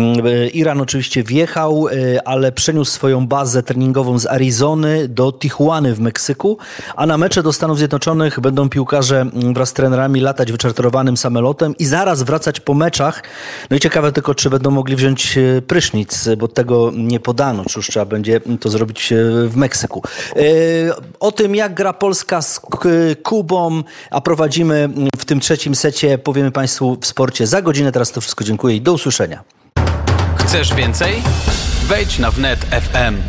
Iran oczywiście wjechał, ale przeniósł swoją bazę treningową z Arizony do Tijuany w Meksyku, a na mecze do Stanów Zjednoczonych będą piłkarze wraz z trenerami latać wyczarterowanym samolotem i zaraz wracać po meczach. No i ciekawe tylko, czy będą mogli wziąć prysznic, bo tego nie podano, czy już trzeba będzie to zrobić w Meksyku. O tym, jak gra Polska z Kubą, a prowadzimy w tym trzecim secie, powiemy Państwu w sporcie za godzinę. Teraz to wszystko dziękuję i do usłyszenia. Chcesz więcej? Wejdź na wnet kropka ef em.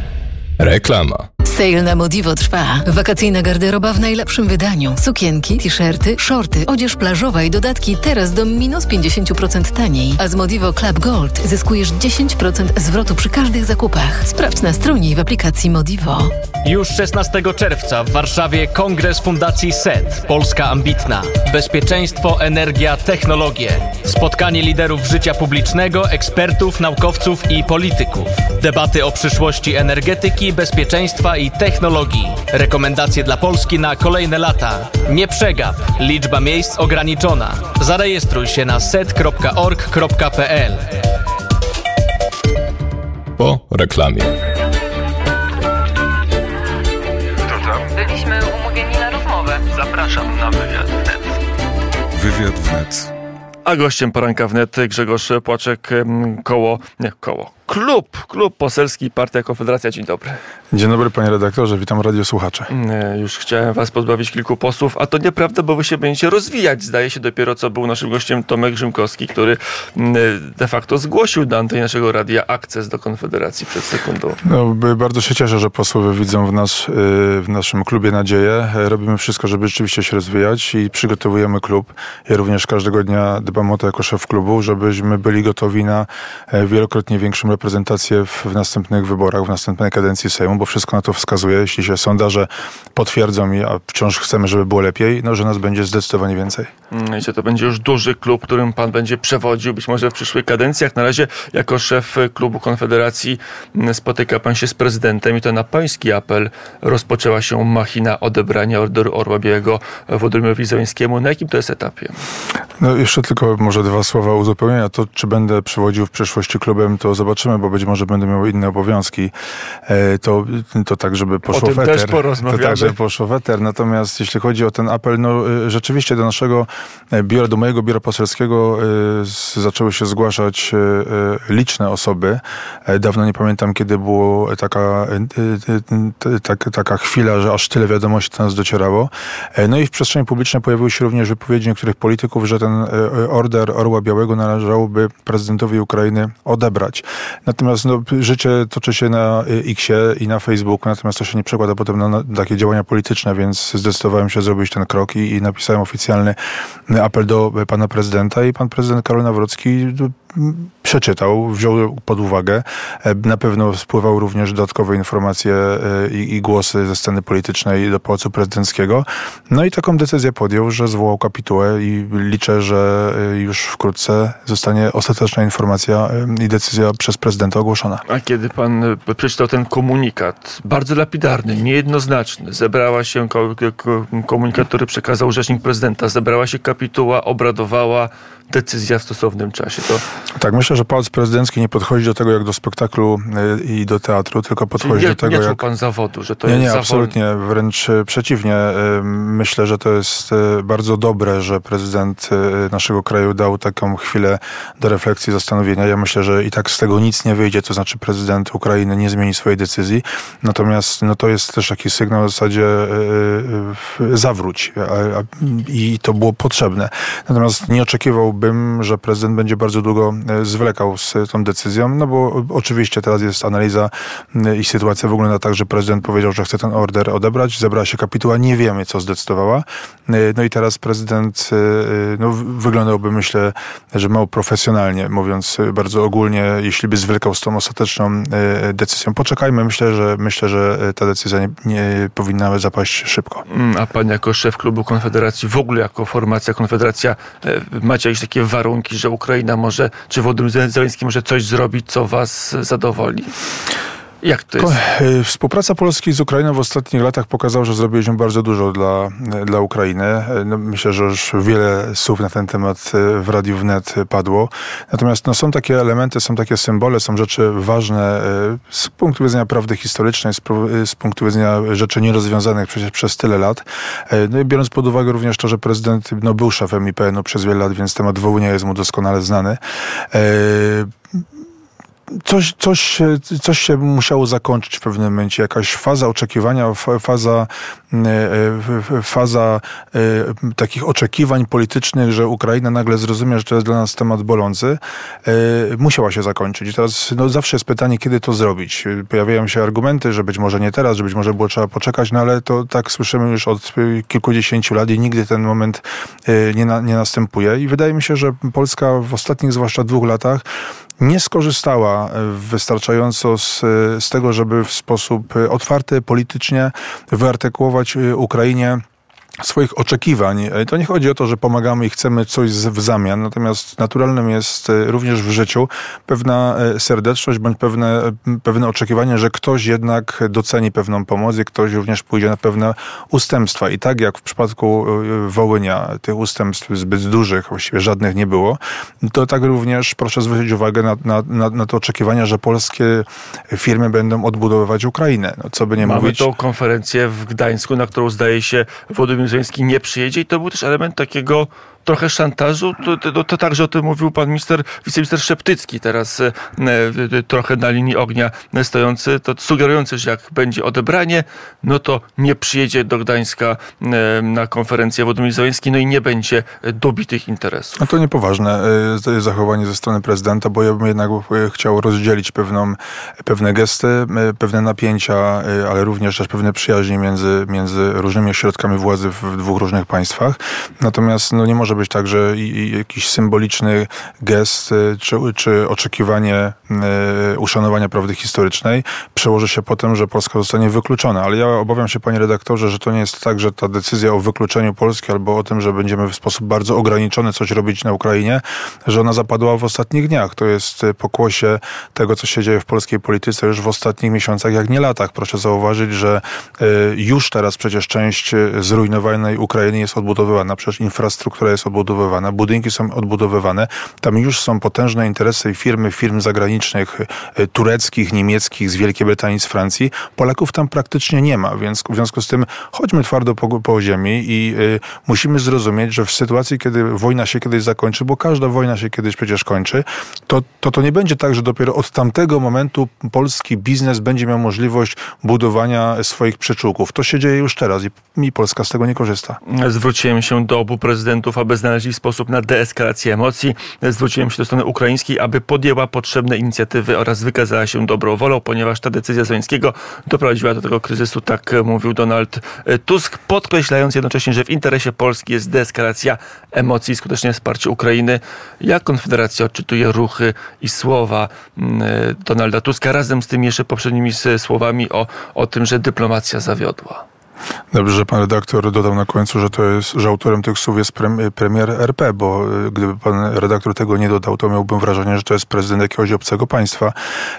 Reklama. Sale na Modivo trwa. Wakacyjna garderoba w najlepszym wydaniu. Sukienki, t-shirty, shorty, odzież plażowa i dodatki teraz do minus pięćdziesiąt procent taniej. A z Modivo Club Gold zyskujesz dziesięć procent zwrotu przy każdych zakupach. Sprawdź na stronie i w aplikacji Modivo. Już szesnastego czerwca w Warszawie Kongres Fundacji S E T. Polska ambitna. Bezpieczeństwo, energia, technologie. Spotkanie liderów życia publicznego, ekspertów, naukowców i polityków. Debaty o przyszłości energetyki, bezpieczeństwa i technologii. Rekomendacje dla Polski na kolejne lata. Nie przegap. Liczba miejsc ograniczona. Zarejestruj się na set kropka org kropka pe el. Po reklamie. Byliśmy umówieni na rozmowę. Zapraszam na wywiad wnet. Wywiad wnet. A gościem poranka wnet Grzegorz Płaczek, koło, nie koło, klub, klub poselski Partia Konfederacja. Dzień dobry. Dzień dobry panie redaktorze, witam radiosłuchacze. Już chciałem was pozbawić kilku posłów, a to nieprawda, bo wy się będziecie rozwijać. Zdaje się dopiero co był naszym gościem Tomek Rzymkowski, który de facto zgłosił do anteny naszego radia akces do Konfederacji przed sekundą. No, bardzo się cieszę, że posłowie widzą w nas, w naszym klubie nadzieję. Robimy wszystko, żeby rzeczywiście się rozwijać i przygotowujemy klub. Ja również każdego dnia dbam o to jako szef klubu, żebyśmy byli gotowi na wielokrotnie większą reprezentację w, w następnych wyborach, w następnej kadencji Sejmu, bo wszystko na to wskazuje. Jeśli się sondaże potwierdzą, i a wciąż chcemy, żeby było lepiej, no, że nas będzie zdecydowanie więcej. Wiecie, to będzie już duży klub, którym pan będzie przewodził, być może w przyszłych kadencjach. Na razie jako szef klubu Konfederacji spotyka pan się z prezydentem i to na pański apel rozpoczęła się machina odebrania Orderu Orła Białego Władimirowi Zełenskiemu. Na jakim to jest etapie? No jeszcze tylko może dwa słowa uzupełnienia. To, czy będę przewodził w przyszłości klubem, to zobaczymy, bo być może będę miał inne obowiązki. To, to tak, żeby poszło w eter. Też to tak, żeby poszło w eter. Natomiast jeśli chodzi o ten apel, no rzeczywiście do naszego biura, do mojego biura poselskiego zaczęły się zgłaszać liczne osoby. Dawno nie pamiętam, kiedy była taka, taka, taka chwila, że aż tyle wiadomości do nas docierało. No i w przestrzeni publicznej pojawiły się również wypowiedzi niektórych polityków, że ten ten order Orła Białego należałoby prezydentowi Ukrainy odebrać. Natomiast no, życie toczy się na X-ie i na Facebooku, natomiast to się nie przekłada potem na, na takie działania polityczne, więc zdecydowałem się zrobić ten krok i, i napisałem oficjalny apel do pana prezydenta i pan prezydent Karol Nawrocki przeczytał, wziął pod uwagę. Na pewno spływały również dodatkowe informacje i, i głosy ze sceny politycznej do Pałacu Prezydenckiego. No i taką decyzję podjął, że zwołał kapitułę i liczę, że już wkrótce zostanie ostateczna informacja i decyzja przez prezydenta ogłoszona. A kiedy pan przeczytał ten komunikat, bardzo lapidarny, niejednoznaczny, zebrała się komunikat, który przekazał rzecznik prezydenta, zebrała się kapituła, obradowała decyzja w stosownym czasie. To... Tak, myślę, że Pałac Prezydencki nie podchodzi do tego jak do spektaklu i do teatru, tylko podchodzi nie, do tego nie jak... czuł pan zawodu, że to nie, jest Nie, za absolutnie, wolny. wręcz przeciwnie. Myślę, że to jest bardzo dobre, że prezydent naszego kraju dał taką chwilę do refleksji, zastanowienia. Ja myślę, że i tak z tego nic nie wyjdzie, to znaczy prezydent Ukrainy nie zmieni swojej decyzji. Natomiast no, to jest też taki sygnał w zasadzie zawróć. I to było potrzebne. Natomiast nie oczekiwał bym, że prezydent będzie bardzo długo zwlekał z tą decyzją, no bo oczywiście teraz jest analiza i sytuacja wygląda tak, że prezydent powiedział, że chce ten order odebrać, zebrała się kapituła, nie wiemy, co zdecydowała. No i teraz prezydent no, wyglądałby, myślę, że mało profesjonalnie, mówiąc bardzo ogólnie, jeśli by zwlekał z tą ostateczną decyzją. Poczekajmy, myślę, że myślę, że ta decyzja nie, nie powinna zapaść szybko. A pan jako szef klubu Konfederacji, w ogóle jako formacja Konfederacja, macie jakieś takie warunki, że Ukraina może, czy Wołodymyr Zełenski może coś zrobić, co was zadowoli? Jak to jest? Współpraca Polski z Ukrainą w ostatnich latach pokazała, że zrobiliśmy bardzo dużo dla, dla Ukrainy. No, myślę, że już wiele słów na ten temat w Radiu Wnet padło. Natomiast no, są takie elementy, są takie symbole, są rzeczy ważne z punktu widzenia prawdy historycznej, z, z punktu widzenia rzeczy nierozwiązanych przecież przez tyle lat. No i biorąc pod uwagę również to, że prezydent no, był szefem I P N u przez wiele lat, więc temat Wołynia jest mu doskonale znany. Coś, coś, coś się musiało zakończyć w pewnym momencie. Jakaś faza oczekiwania, faza, faza takich oczekiwań politycznych, że Ukraina nagle zrozumie, że to jest dla nas temat bolący, musiała się zakończyć. I teraz no, zawsze jest pytanie, kiedy to zrobić. Pojawiają się argumenty, że być może nie teraz, że być może było trzeba poczekać, no ale to tak słyszymy już od kilkudziesięciu lat i nigdy ten moment nie, na, nie następuje. I wydaje mi się, że Polska w ostatnich zwłaszcza dwóch latach nie skorzystała wystarczająco z, z tego, żeby w sposób otwarty, politycznie wyartykułować Ukrainie swoich oczekiwań. To nie chodzi o to, że pomagamy i chcemy coś w zamian, natomiast naturalnym jest również w życiu pewna serdeczność bądź pewne, pewne oczekiwanie, że ktoś jednak doceni pewną pomoc i ktoś również pójdzie na pewne ustępstwa. I tak jak w przypadku Wołynia tych ustępstw zbyt dużych, właściwie żadnych nie było, to tak również proszę zwrócić uwagę na, na, na, na to oczekiwanie, że polskie firmy będą odbudowywać Ukrainę. No, co by nie Mamy mówić. tą konferencję w Gdańsku, na którą zdaje się Wołodymyr Zełenski nie przyjedzie i to był też element takiego trochę szantażu. To, to, to także o tym mówił pan minister, wiceminister Szeptycki teraz e, e, trochę na linii ognia stojący, to sugerujący, że jak będzie odebranie, no to nie przyjedzie do Gdańska e, na konferencję Wołodymyr Zełenski, no i nie będzie dobitych interesów. No to niepoważne e, zachowanie ze strony prezydenta, bo ja bym jednak e, chciał rozdzielić pewną, pewne gesty, e, pewne napięcia, e, ale również też pewne przyjaźnie między, między różnymi ośrodkami władzy w dwóch różnych państwach. Natomiast no, nie może być tak, że i, i jakiś symboliczny gest czy, czy oczekiwanie e, uszanowania prawdy historycznej przełoży się potem, że Polska zostanie wykluczona. Ale ja obawiam się, panie redaktorze, że to nie jest tak, że ta decyzja o wykluczeniu Polski albo o tym, że będziemy w sposób bardzo ograniczony coś robić na Ukrainie, że ona zapadła w ostatnich dniach. To jest pokłosie tego, co się dzieje w polskiej polityce już w ostatnich miesiącach, jak nie latach. Proszę zauważyć, że e, już teraz przecież część zrujnowanej Ukrainy jest odbudowywana. Przecież infrastruktura jest odbudowywana, budynki są odbudowywane. Tam już są potężne interesy i firmy, firm zagranicznych, tureckich, niemieckich, z Wielkiej Brytanii, z Francji. Polaków tam praktycznie nie ma, więc w związku z tym chodźmy twardo po, po ziemi i y, musimy zrozumieć, że w sytuacji, kiedy wojna się kiedyś zakończy, bo każda wojna się kiedyś przecież kończy, to to, to nie będzie tak, że dopiero od tamtego momentu polski biznes będzie miał możliwość budowania swoich przyczółków. To się dzieje już teraz i, i Polska z tego nie korzysta. Zwróciłem się do obu prezydentów, aby aby znaleźli sposób na deeskalację emocji. Zwróciłem się do strony ukraińskiej, aby podjęła potrzebne inicjatywy oraz wykazała się dobrą wolą, ponieważ ta decyzja Zełenskiego doprowadziła do tego kryzysu, tak mówił Donald Tusk, podkreślając jednocześnie, że w interesie Polski jest deeskalacja emocji i skuteczne wsparcie Ukrainy. Jak Konfederacja odczytuje ruchy i słowa Donalda Tuska razem z tymi jeszcze poprzednimi słowami o, o tym, że dyplomacja zawiodła? Dobrze, że pan redaktor dodał na końcu, że to jest, że autorem tych słów jest premier R P, bo gdyby pan redaktor tego nie dodał, to miałbym wrażenie, że to jest prezydent jakiegoś obcego państwa.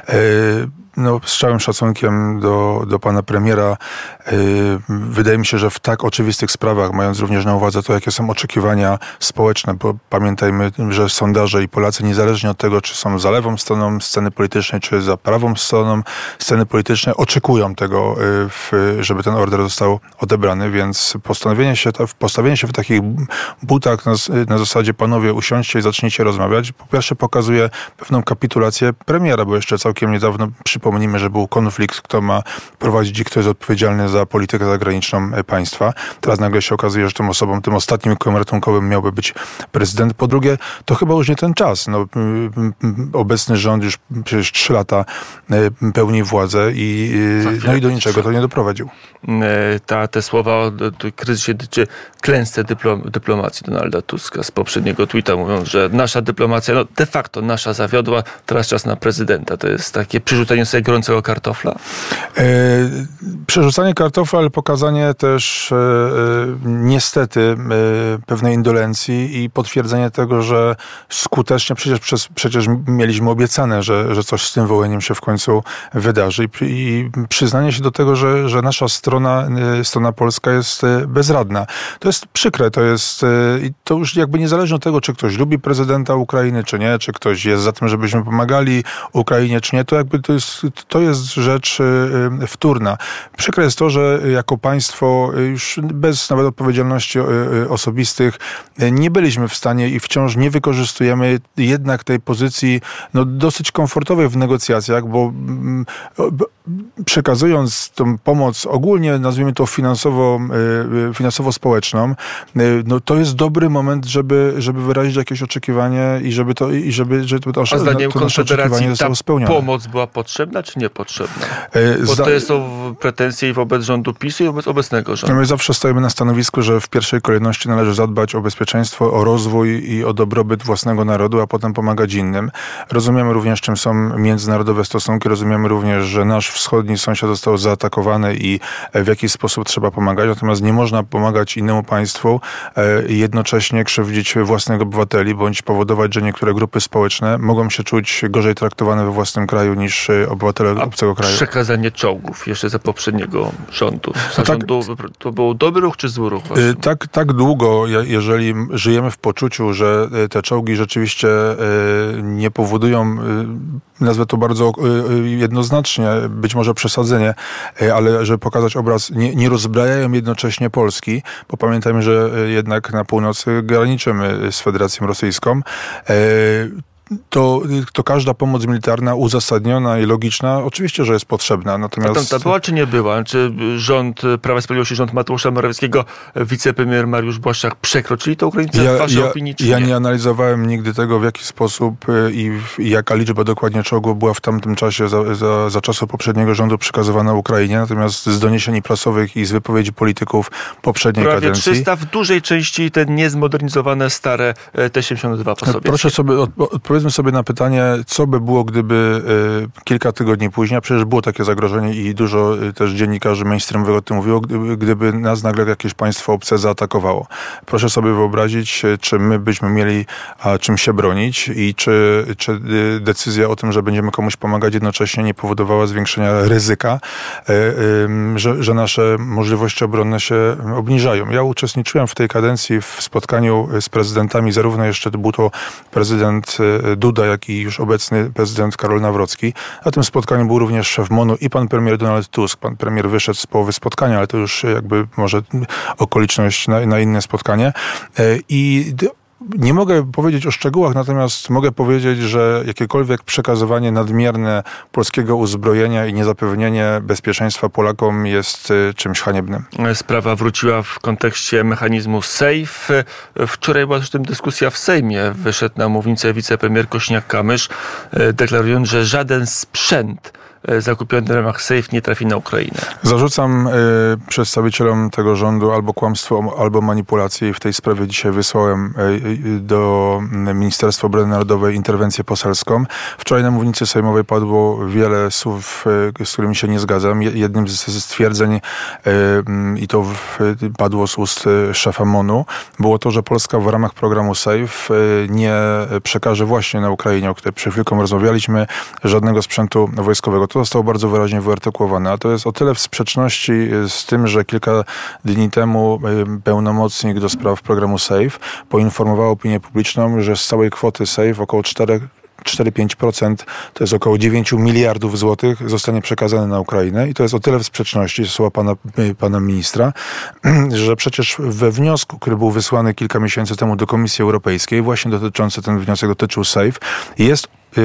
No, z całym szacunkiem do, do pana premiera, yy, wydaje mi się, że w tak oczywistych sprawach, mając również na uwadze to, jakie są oczekiwania społeczne, bo pamiętajmy, że sondaże i Polacy, niezależnie od tego, czy są za lewą stroną sceny politycznej, czy za prawą stroną sceny politycznej, oczekują tego, yy, w, żeby ten order został odebrany, więc postanowienie się, postawienie się w takich butach na, na zasadzie panowie usiądźcie i zacznijcie rozmawiać, po pierwsze pokazuje pewną kapitulację premiera, bo jeszcze całkiem niedawno przy Przypomnijmy, że był konflikt, kto ma prowadzić i kto jest odpowiedzialny za politykę zagraniczną państwa. Teraz nagle się okazuje, że tą osobą, tym ostatnim kołem ratunkowym miałby być prezydent. Po drugie, to chyba już nie ten czas. No, obecny rząd już przecież trzy lata pełni władzę i, no i do niczego to nie doprowadził. Ta, te słowa o kryzysie czy klęsce dyplom, dyplomacji Donalda Tuska z poprzedniego tweeta mówią, że nasza dyplomacja, no de facto nasza zawiodła, teraz czas na prezydenta. To jest takie przerzucenie sobie gorącego kartofla? E, przerzucanie kartofla, ale pokazanie też e, niestety e, pewnej indolencji i potwierdzenie tego, że skutecznie przecież, przez, przecież mieliśmy obiecane, że, że coś z tym wołaniem się w końcu wydarzy i, i przyznanie się do tego, że, że nasza strona, strona polska jest bezradna. To jest przykre, to jest i to już jakby niezależnie od tego, czy ktoś lubi prezydenta Ukrainy, czy nie, czy ktoś jest za tym, żebyśmy pomagali Ukrainie, czy nie, to jakby to jest, to jest rzecz wtórna. Przykre jest to, że jako państwo już bez nawet odpowiedzialności osobistych nie byliśmy w stanie i wciąż nie wykorzystujemy jednak tej pozycji no, dosyć komfortowej w negocjacjach, bo przekazując tą pomoc ogólnie, nazwijmy to finansowo, finansowo-społeczną, no to jest dobry moment, żeby, żeby wyrazić jakieś oczekiwanie i żeby to, i żeby, żeby to, A zdaniem to nasze oczekiwanie zostało spełnione. Pomoc była potrzebna czy niepotrzebna? Bo to są pretensje i wobec rządu PiSu i wobec obecnego rządu. My zawsze stoimy na stanowisku, że w pierwszej kolejności należy zadbać o bezpieczeństwo, o rozwój i o dobrobyt własnego narodu, a potem pomagać innym. Rozumiemy również, czym są międzynarodowe stosunki. Rozumiemy również, że nasz wschodni sąsiad został zaatakowany i w jakiś sposób trzeba pomagać. Natomiast nie można pomagać innemu państwu i jednocześnie krzywdzić własnych obywateli, bądź powodować, że niektóre grupy społeczne mogą się czuć gorzej traktowane we własnym kraju niż obywatele A obcego kraju. Przekazanie czołgów jeszcze za poprzedniego rządu. Za tak, rządu to był dobry ruch czy zły ruch? Właśnie? Tak, tak długo, jeżeli żyjemy w poczuciu, że te czołgi rzeczywiście nie powodują, nazwę to bardzo jednoznacznie, być może przesadzenie, ale żeby pokazać obraz, nie, nie rozbrajają jednocześnie Polski, bo pamiętajmy, że jednak na północy graniczymy z Federacją Rosyjską. To, to każda pomoc militarna uzasadniona i logiczna oczywiście, że jest potrzebna. Natomiast... A tam ta była czy nie była? Czy rząd Prawa i Sprawiedliwości, rząd Mateusza Morawieckiego, wicepremier Mariusz Błaszczak przekroczyli tę granicę ja, w waszej ja, opinii, czy ja nie? nie analizowałem nigdy tego, w jaki sposób i, w, i jaka liczba dokładnie czołgów była w tamtym czasie za, za, za czasów poprzedniego rządu przekazywana Ukrainie. Natomiast z doniesień prasowych i z wypowiedzi polityków poprzedniej Prawie kadencji... trzysta, w dużej części te niezmodernizowane, stare T siedemdziesiąt dwa po sobie. Proszę sobie, odpowiedzmy sobie na pytanie, co by było, gdyby y, kilka tygodni później, a przecież było takie zagrożenie i dużo y, też dziennikarzy mainstreamowych o tym mówiło, gdyby, gdyby nas nagle jakieś państwo obce zaatakowało. Proszę sobie wyobrazić, czy my byśmy mieli a, czym się bronić i czy, czy y, decyzja o tym, że będziemy komuś pomagać, jednocześnie nie powodowała zwiększenia ryzyka, y, y, że, że nasze możliwości obronne się obniżają. Ja uczestniczyłem w tej kadencji w spotkaniu z prezydentami, zarówno jeszcze był to prezydent Duda, jak i już obecny prezydent Karol Nawrocki. Na tym spotkaniu był również szef M O N-u i pan premier Donald Tusk. Pan premier wyszedł z połowy spotkania, ale to już jakby może okoliczność na, na inne spotkanie. I Nie mogę powiedzieć o szczegółach, natomiast mogę powiedzieć, że jakiekolwiek przekazywanie nadmierne polskiego uzbrojenia i niezapewnienie bezpieczeństwa Polakom jest czymś haniebnym. Sprawa wróciła w kontekście mechanizmu SAFE. Wczoraj była też tym dyskusja w Sejmie. Wyszedł na mównicę wicepremier Kosiniak-Kamysz, deklarując, że żaden sprzęt zakupiony w ramach SAFE nie trafi na Ukrainę. Zarzucam y, przedstawicielom tego rządu albo kłamstwo, albo manipulację. W tej sprawie dzisiaj wysłałem y, y, do Ministerstwa Obrony Narodowej interwencję poselską. Wczoraj na mównicy sejmowej padło wiele słów, y, z którymi się nie zgadzam. Jednym z, z stwierdzeń, y, y, i to w, padło z ust y, szefa MONU, było to, że Polska w ramach programu SAFE y, nie przekaże właśnie na Ukrainie, o której przed chwilką rozmawialiśmy, żadnego sprzętu wojskowego. To zostało bardzo wyraźnie wyartykułowane, a to jest o tyle w sprzeczności z tym, że kilka dni temu pełnomocnik do spraw programu SAFE poinformował opinię publiczną, że z całej kwoty SAFE około cztery do pięciu procent, to jest około dziewięć miliardów złotych, zostanie przekazane na Ukrainę i to jest o tyle w sprzeczności, słowa pana, pana ministra, że przecież we wniosku, który był wysłany kilka miesięcy temu do Komisji Europejskiej, właśnie dotyczący, ten wniosek dotyczył SAFE, jest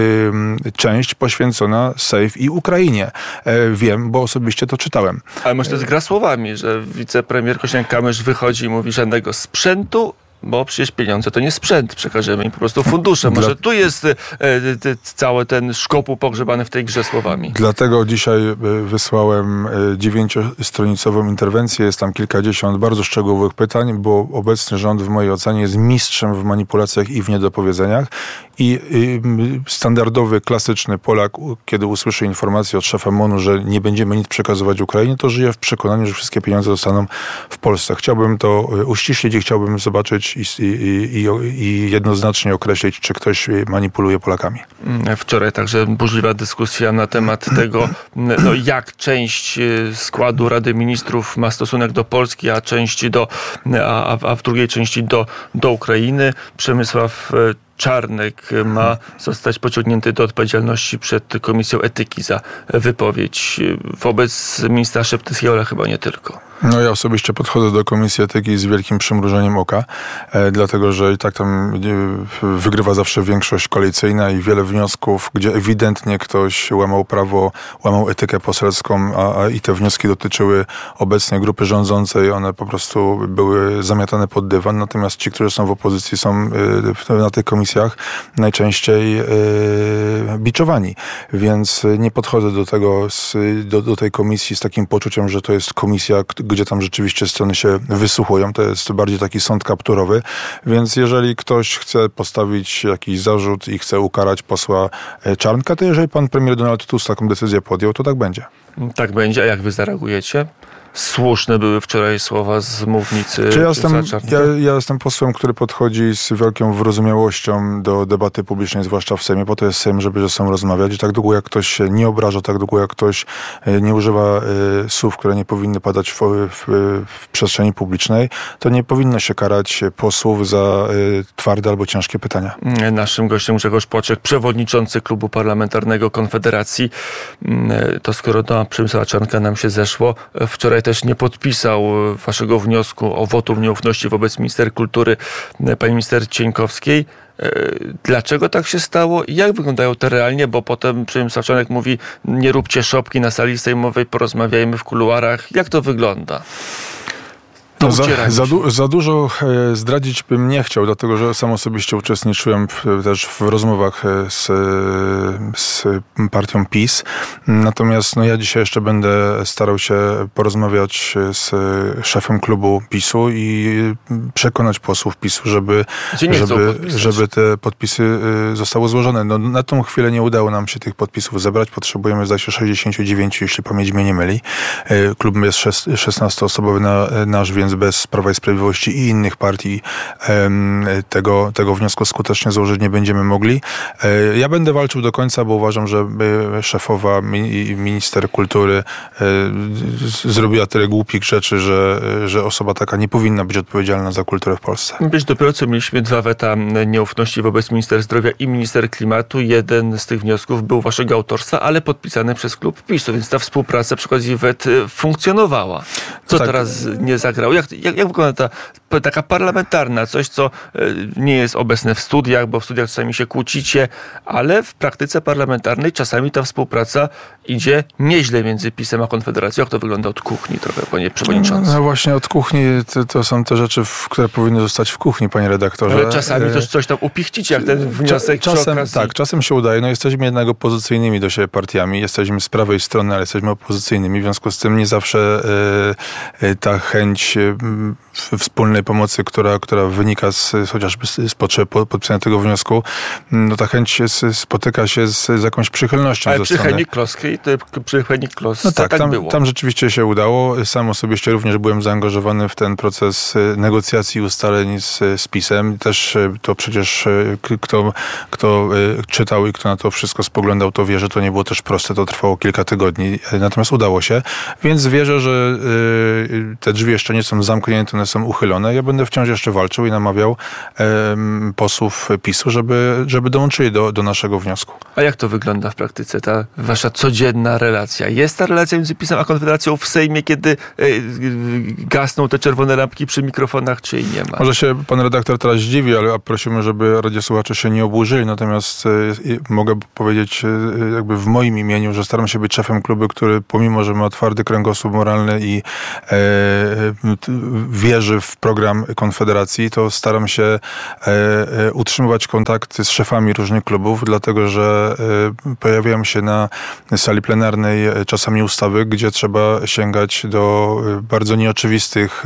część poświęcona SAFE i Ukrainie. Wiem, bo osobiście to czytałem. Ale może to jest gra słowami, że wicepremier Kosiniak-Kamysz wychodzi i mówi żadnego sprzętu, bo przecież pieniądze to nie sprzęt, przekażemy im po prostu fundusze. Może Dla... tu jest e, e, cały ten szkopuł pogrzebany w tej grze słowami. Dlatego dzisiaj wysłałem dziewięciostronicową interwencję. Jest tam kilkadziesiąt bardzo szczegółowych pytań, bo obecny rząd w mojej ocenie jest mistrzem w manipulacjach i w niedopowiedzeniach. I, I standardowy, klasyczny Polak, kiedy usłyszy informację od szefa MONU, że nie będziemy nic przekazywać Ukrainie, to żyje w przekonaniu, że wszystkie pieniądze zostaną w Polsce. Chciałbym to uściślić i chciałbym zobaczyć i, i, i, i jednoznacznie określić, czy ktoś manipuluje Polakami. Wczoraj także burzliwa dyskusja na temat tego, no, jak część składu Rady Ministrów ma stosunek do Polski, a część do, a, a w drugiej części do, do Ukrainy. Przemysław Czarnek ma zostać pociągnięty do odpowiedzialności przed Komisją Etyki za wypowiedź wobec ministra Szeptyckiego, ale chyba nie tylko. No ja osobiście podchodzę do Komisji Etyki z wielkim przymrużeniem oka, e, dlatego że i tak tam e, wygrywa zawsze większość koalicyjna i wiele wniosków, gdzie ewidentnie ktoś łamał prawo, łamał etykę poselską, a, a i te wnioski dotyczyły obecnej grupy rządzącej, one po prostu były zamiatane pod dywan, natomiast ci, którzy są w opozycji, są e, na tych komisjach najczęściej e, biczowani, więc nie podchodzę do tego, z, do, do tej komisji z takim poczuciem, że to jest komisja, gdzie tam rzeczywiście strony się wysłuchują. To jest bardziej taki sąd kapturowy, więc jeżeli ktoś chce postawić jakiś zarzut i chce ukarać posła Czarnka, to jeżeli pan premier Donald Tusk taką decyzję podjął, to tak będzie. Tak będzie, a jak wy zareagujecie? Słuszne były wczoraj słowa z mównicy. Czy ja, jestem, ja, ja jestem posłem, który podchodzi z wielką wyrozumiałością do debaty publicznej, zwłaszcza w Sejmie, bo to jest Sejm, żeby ze sobą rozmawiać. I tak długo jak ktoś się nie obraża, tak długo jak ktoś nie używa y, słów, które nie powinny padać w, w, w przestrzeni publicznej, to nie powinno się karać posłów za y, twarde albo ciężkie pytania. Naszym gościem Grzegorz Płaczek, przewodniczący Klubu Parlamentarnego Konfederacji. To skoro do Przemysława Czarnka nam się zeszło, wczoraj też nie podpisał waszego wniosku o wotum nieufności wobec minister kultury, pani minister Cieńkowskiej. Dlaczego tak się stało i jak wyglądają te realnie? Bo potem Przemysław Czarnek mówi, nie róbcie szopki na sali sejmowej, porozmawiajmy w kuluarach. Jak to wygląda? No za, za, du, za dużo e, zdradzić bym nie chciał, dlatego że sam osobiście uczestniczyłem w, też w rozmowach z, z partią PiS. Natomiast no, ja dzisiaj jeszcze będę starał się porozmawiać z szefem klubu PiSu i przekonać posłów PiSu, żeby, żeby, żeby te podpisy zostały złożone. No, na tą chwilę nie udało nam się tych podpisów zebrać. Potrzebujemy zdaje się sześćdziesiąt dziewięć, jeśli pamięć mnie nie myli. Klub jest szesnastoosobowy na, nasz, więc bez Prawa i Sprawiedliwości i innych partii tego, tego wniosku skutecznie złożyć nie będziemy mogli. Ja będę walczył do końca, bo uważam, że szefowa minister kultury zrobiła tyle głupich rzeczy, że, że osoba taka nie powinna być odpowiedzialna za kulturę w Polsce. Być dopiero co mieliśmy dwa weta nieufności wobec minister zdrowia i minister klimatu. Jeden z tych wniosków był waszego autorstwa, ale podpisany przez klub PiSu, więc ta współpraca przy okazji wet funkcjonowała. Co tak teraz nie zagrało? Jak, jak, jak wygląda ta taka parlamentarna, coś, co nie jest obecne w studiach, bo w studiach czasami się kłócicie, ale w praktyce parlamentarnej czasami ta współpraca idzie nieźle między PiS-em a Konfederacją. Jak to wygląda od kuchni trochę, panie przewodniczący? No właśnie od kuchni to, to są te rzeczy, które powinny zostać w kuchni, panie redaktorze. Ale czasami też coś tam upichcicie, jak ten wniosek Czasem, przy okazji. Tak, czasem się udaje. No jesteśmy jednak opozycyjnymi do siebie partiami. Jesteśmy z prawej strony, ale jesteśmy opozycyjnymi. W związku z tym nie zawsze y, y, ta chęć y, wspólnej pomocy, która, która wynika z, chociażby z, z potrzeby podpisania tego wniosku, no ta chęć jest, spotyka się z, z jakąś przychylnością. Ale ze przy strony. Henning Kloskiej, to przy Henning Klos, no tak, tak tam, było. tam rzeczywiście się udało. Sam osobiście również byłem zaangażowany w ten proces negocjacji i ustaleń z, z PiS-em. Też to przecież kto, kto czytał i kto na to wszystko spoglądał, to wie, że to nie było też proste. To trwało kilka tygodni. Natomiast udało się. Więc wierzę, że te drzwi jeszcze nie są zamknięte, one są uchylone. Ja będę wciąż jeszcze walczył i namawiał um, posłów PiS-u, żeby, żeby dołączyli do, do naszego wniosku. A jak to wygląda w praktyce, ta wasza codzienna relacja? Jest ta relacja między PiS-em a Konfederacją w Sejmie, kiedy y, gasną te czerwone lampki przy mikrofonach, czy jej nie ma? Może się pan redaktor teraz dziwi, ale prosimy, żeby radiosłuchacze się nie oburzyli. Natomiast y, mogę powiedzieć y, jakby w moim imieniu, że staram się być szefem klubu, który pomimo, że ma twardy kręgosłup moralny i y, y, wierzy w program Konfederacji, to staram się y, y, utrzymywać kontakty z szefami różnych klubów, dlatego że y, pojawiają się na sali plenarnej czasami ustawy, gdzie trzeba sięgać do bardzo nieoczywistych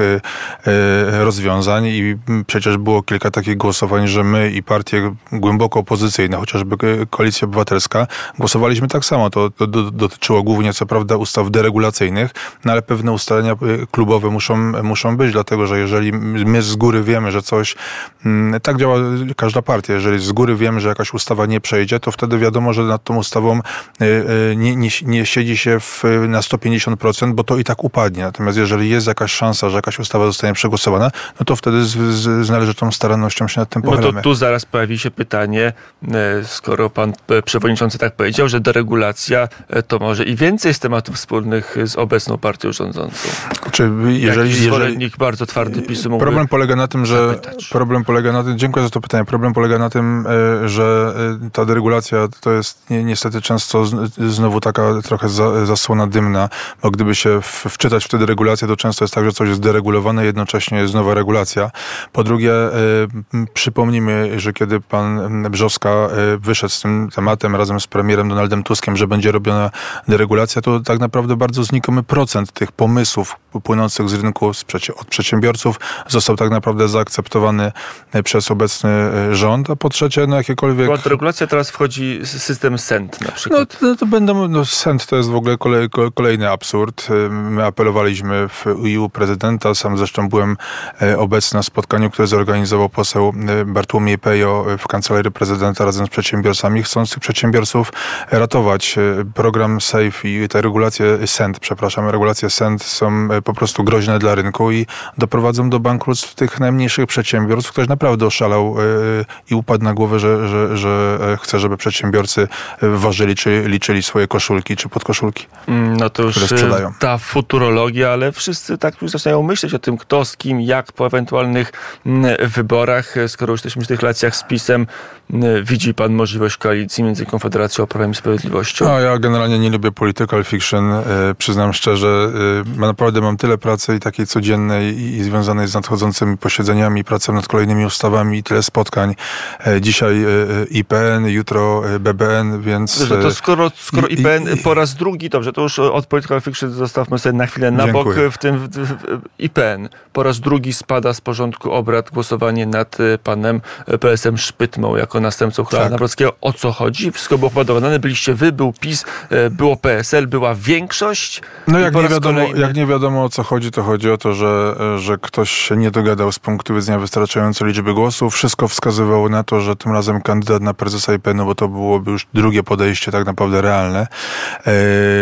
rozwiązań i przecież było kilka takich głosowań, że my i partie głęboko opozycyjne, chociażby Koalicja Obywatelska, głosowaliśmy tak samo. To, to dotyczyło głównie, co prawda, ustaw deregulacyjnych, no ale pewne ustalenia klubowe muszą, muszą być, dlatego że jeżeli my z góry wiemy, że coś, tak działa każda partia, jeżeli z góry wiemy, że jakaś ustawa nie przejdzie, to wtedy wiadomo, że nad tą ustawą nie, nie, nie siedzi się w, na sto pięćdziesiąt procent, bo to i tak upadnie. Natomiast jeżeli jest jakaś szansa, że jakaś ustawa zostanie przegłosowana, no to wtedy z, z, z należytą starannością się nad tym pochylamy. No to tu zaraz pojawi się pytanie, skoro pan przewodniczący tak powiedział, że deregulacja to może i więcej z tematów wspólnych z obecną partią rządzącą. Czy jeżeli, Jakiś jeżeli bardzo twardy PiS-u mógłby problem polega na tym, że zapytać. problem polega na tym, dziękuję za to pytanie, problem polega na tym, że ta deregulacja to jest ni- niestety często z, znowu taka trochę za, zasłona dymna, bo gdyby się w, wczytać w tę deregulację, to często jest tak, że coś jest deregulowane, jednocześnie jest nowa regulacja. Po drugie, y, przypomnijmy, że kiedy pan Brzostka y, wyszedł z tym tematem razem z premierem Donaldem Tuskiem, że będzie robiona deregulacja, to tak naprawdę bardzo znikomy procent tych pomysłów płynących z rynku z przecie- od przedsiębiorców został tak naprawdę zaakceptowany przez obecny rząd, a po trzecie, no jakiekolwiek... Pod regulacja teraz wchodzi system S E N T na przykład. No, to będą, no S E N T to jest w ogóle kolej, kolejny absurd. My apelowaliśmy w u prezydenta, sam zresztą byłem obecny na spotkaniu, które zorganizował poseł Bartłomiej Pejo w kancelarii prezydenta razem z przedsiębiorcami, chcąc tych przedsiębiorców ratować. Program SAFE i te regulacje S E N T, przepraszam, regulacje S E N T są po prostu groźne dla rynku i doprowadzą do bankructw tych najmniejszych przedsiębiorstw. Ktoś naprawdę oszalał i upadł na głowę, że, że, że chce, żeby przedsiębiorcy ważyli, czy liczyli swoje koszulki, czy podkoszulki, no to już które sprzedają. Ta futurologia, ale wszyscy tak już zaczynają myśleć o tym, kto z kim, jak po ewentualnych wyborach. Skoro już jesteśmy w tych relacjach z PiS-em, widzi pan możliwość koalicji między Konfederacją a Prawem i Sprawiedliwością? No, ja generalnie nie lubię political fiction. E, przyznam szczerze, e, naprawdę mam tyle pracy i takiej codziennej i, i związanej z nadchodzącymi posiedzeniami, pracą nad kolejnymi ustawami i tyle spotkań. E, dzisiaj e, I P N, jutro B B N, więc... Dobrze, to skoro, skoro I P N i, po raz drugi, dobrze, to już od political fiction zostawmy sobie na chwilę na dziękuję. bok. W tym w, w, I P N po raz drugi spada z porządku obrad głosowanie nad panem P S M Szpytmą jako następcą Charlesa tak. Nawrockiego. O co chodzi? Wszystko było podawane. Byliście wy, był PiS, było P S L, była większość. No jak nie, wiadomo, kolejny... jak nie wiadomo o co chodzi, to chodzi o to, że, że ktoś się nie dogadał z punktu widzenia wystarczającej liczby głosów. Wszystko wskazywało na to, że tym razem kandydat na prezesa I P N-u, bo to byłoby już drugie podejście tak naprawdę realne. Eee,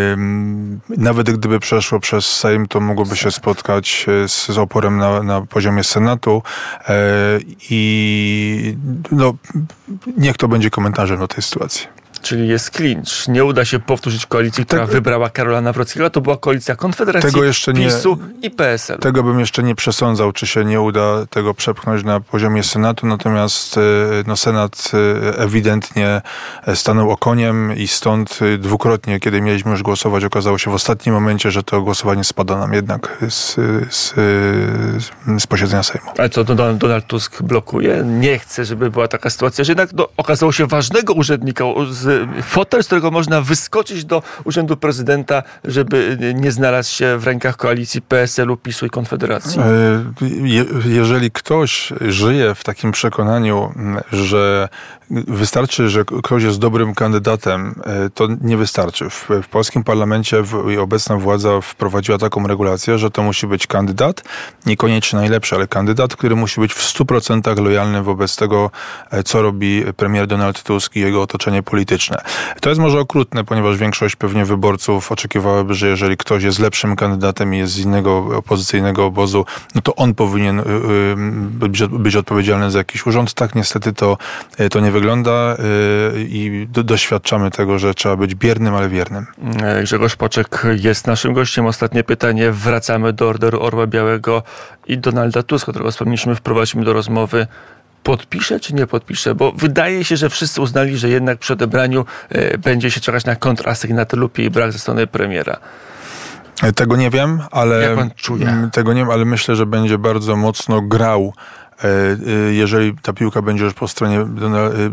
nawet gdyby przeszło przez Sejm, to mogłoby się spotkać z, z oporem na, na poziomie Senatu eee, i no, niech to będzie komentarzem do tej sytuacji. czyli jest clinch. Nie uda się powtórzyć koalicji, która Tego, wybrała Karola Nawrockiego. To była koalicja Konfederacji, tego jeszcze nie, PiSu i P S L. Tego bym jeszcze nie przesądzał, czy się nie uda tego przepchnąć na poziomie Senatu, natomiast no, Senat ewidentnie stanął okoniem i stąd dwukrotnie, kiedy mieliśmy już głosować, okazało się w ostatnim momencie, że to głosowanie spada nam jednak z, z, z posiedzenia Sejmu. Ale co, Donald, Donald Tusk blokuje? Nie chce, żeby była taka sytuacja, że jednak no, okazało się ważnego urzędnika, z, fotel, z którego można wyskoczyć do urzędu prezydenta, żeby nie znalazł się w rękach koalicji P S L u, PiSu i Konfederacji. Je, jeżeli ktoś żyje w takim przekonaniu, że wystarczy, że ktoś jest dobrym kandydatem, to nie wystarczy. W, w polskim parlamencie w, obecna władza wprowadziła taką regulację, że to musi być kandydat, niekoniecznie najlepszy, ale kandydat, który musi być w stu procentach lojalny wobec tego, co robi premier Donald Tusk i jego otoczenie polityczne. To jest może okrutne, ponieważ większość pewnie wyborców oczekiwałaby, że jeżeli ktoś jest lepszym kandydatem i jest z innego opozycyjnego obozu, no to on powinien być, być odpowiedzialny za jakiś urząd. Tak niestety to, to nie wygląda i do, doświadczamy tego, że trzeba być biernym, ale wiernym. Grzegorz Płaczek jest naszym gościem. Ostatnie pytanie. Wracamy do Orderu Orła Białego i Donalda Tuska, którego wspomnieliśmy, wprowadzimy do rozmowy. Podpisze czy nie podpisze? Bo wydaje się, że wszyscy uznali, że jednak przy odebraniu e, będzie się czekać na kontrasygnatę lub jej brak ze strony premiera. Tego nie wiem, ale Jak pan czuje? Tego nie wiem, ale myślę, że będzie bardzo mocno grał, jeżeli ta piłka będzie już po stronie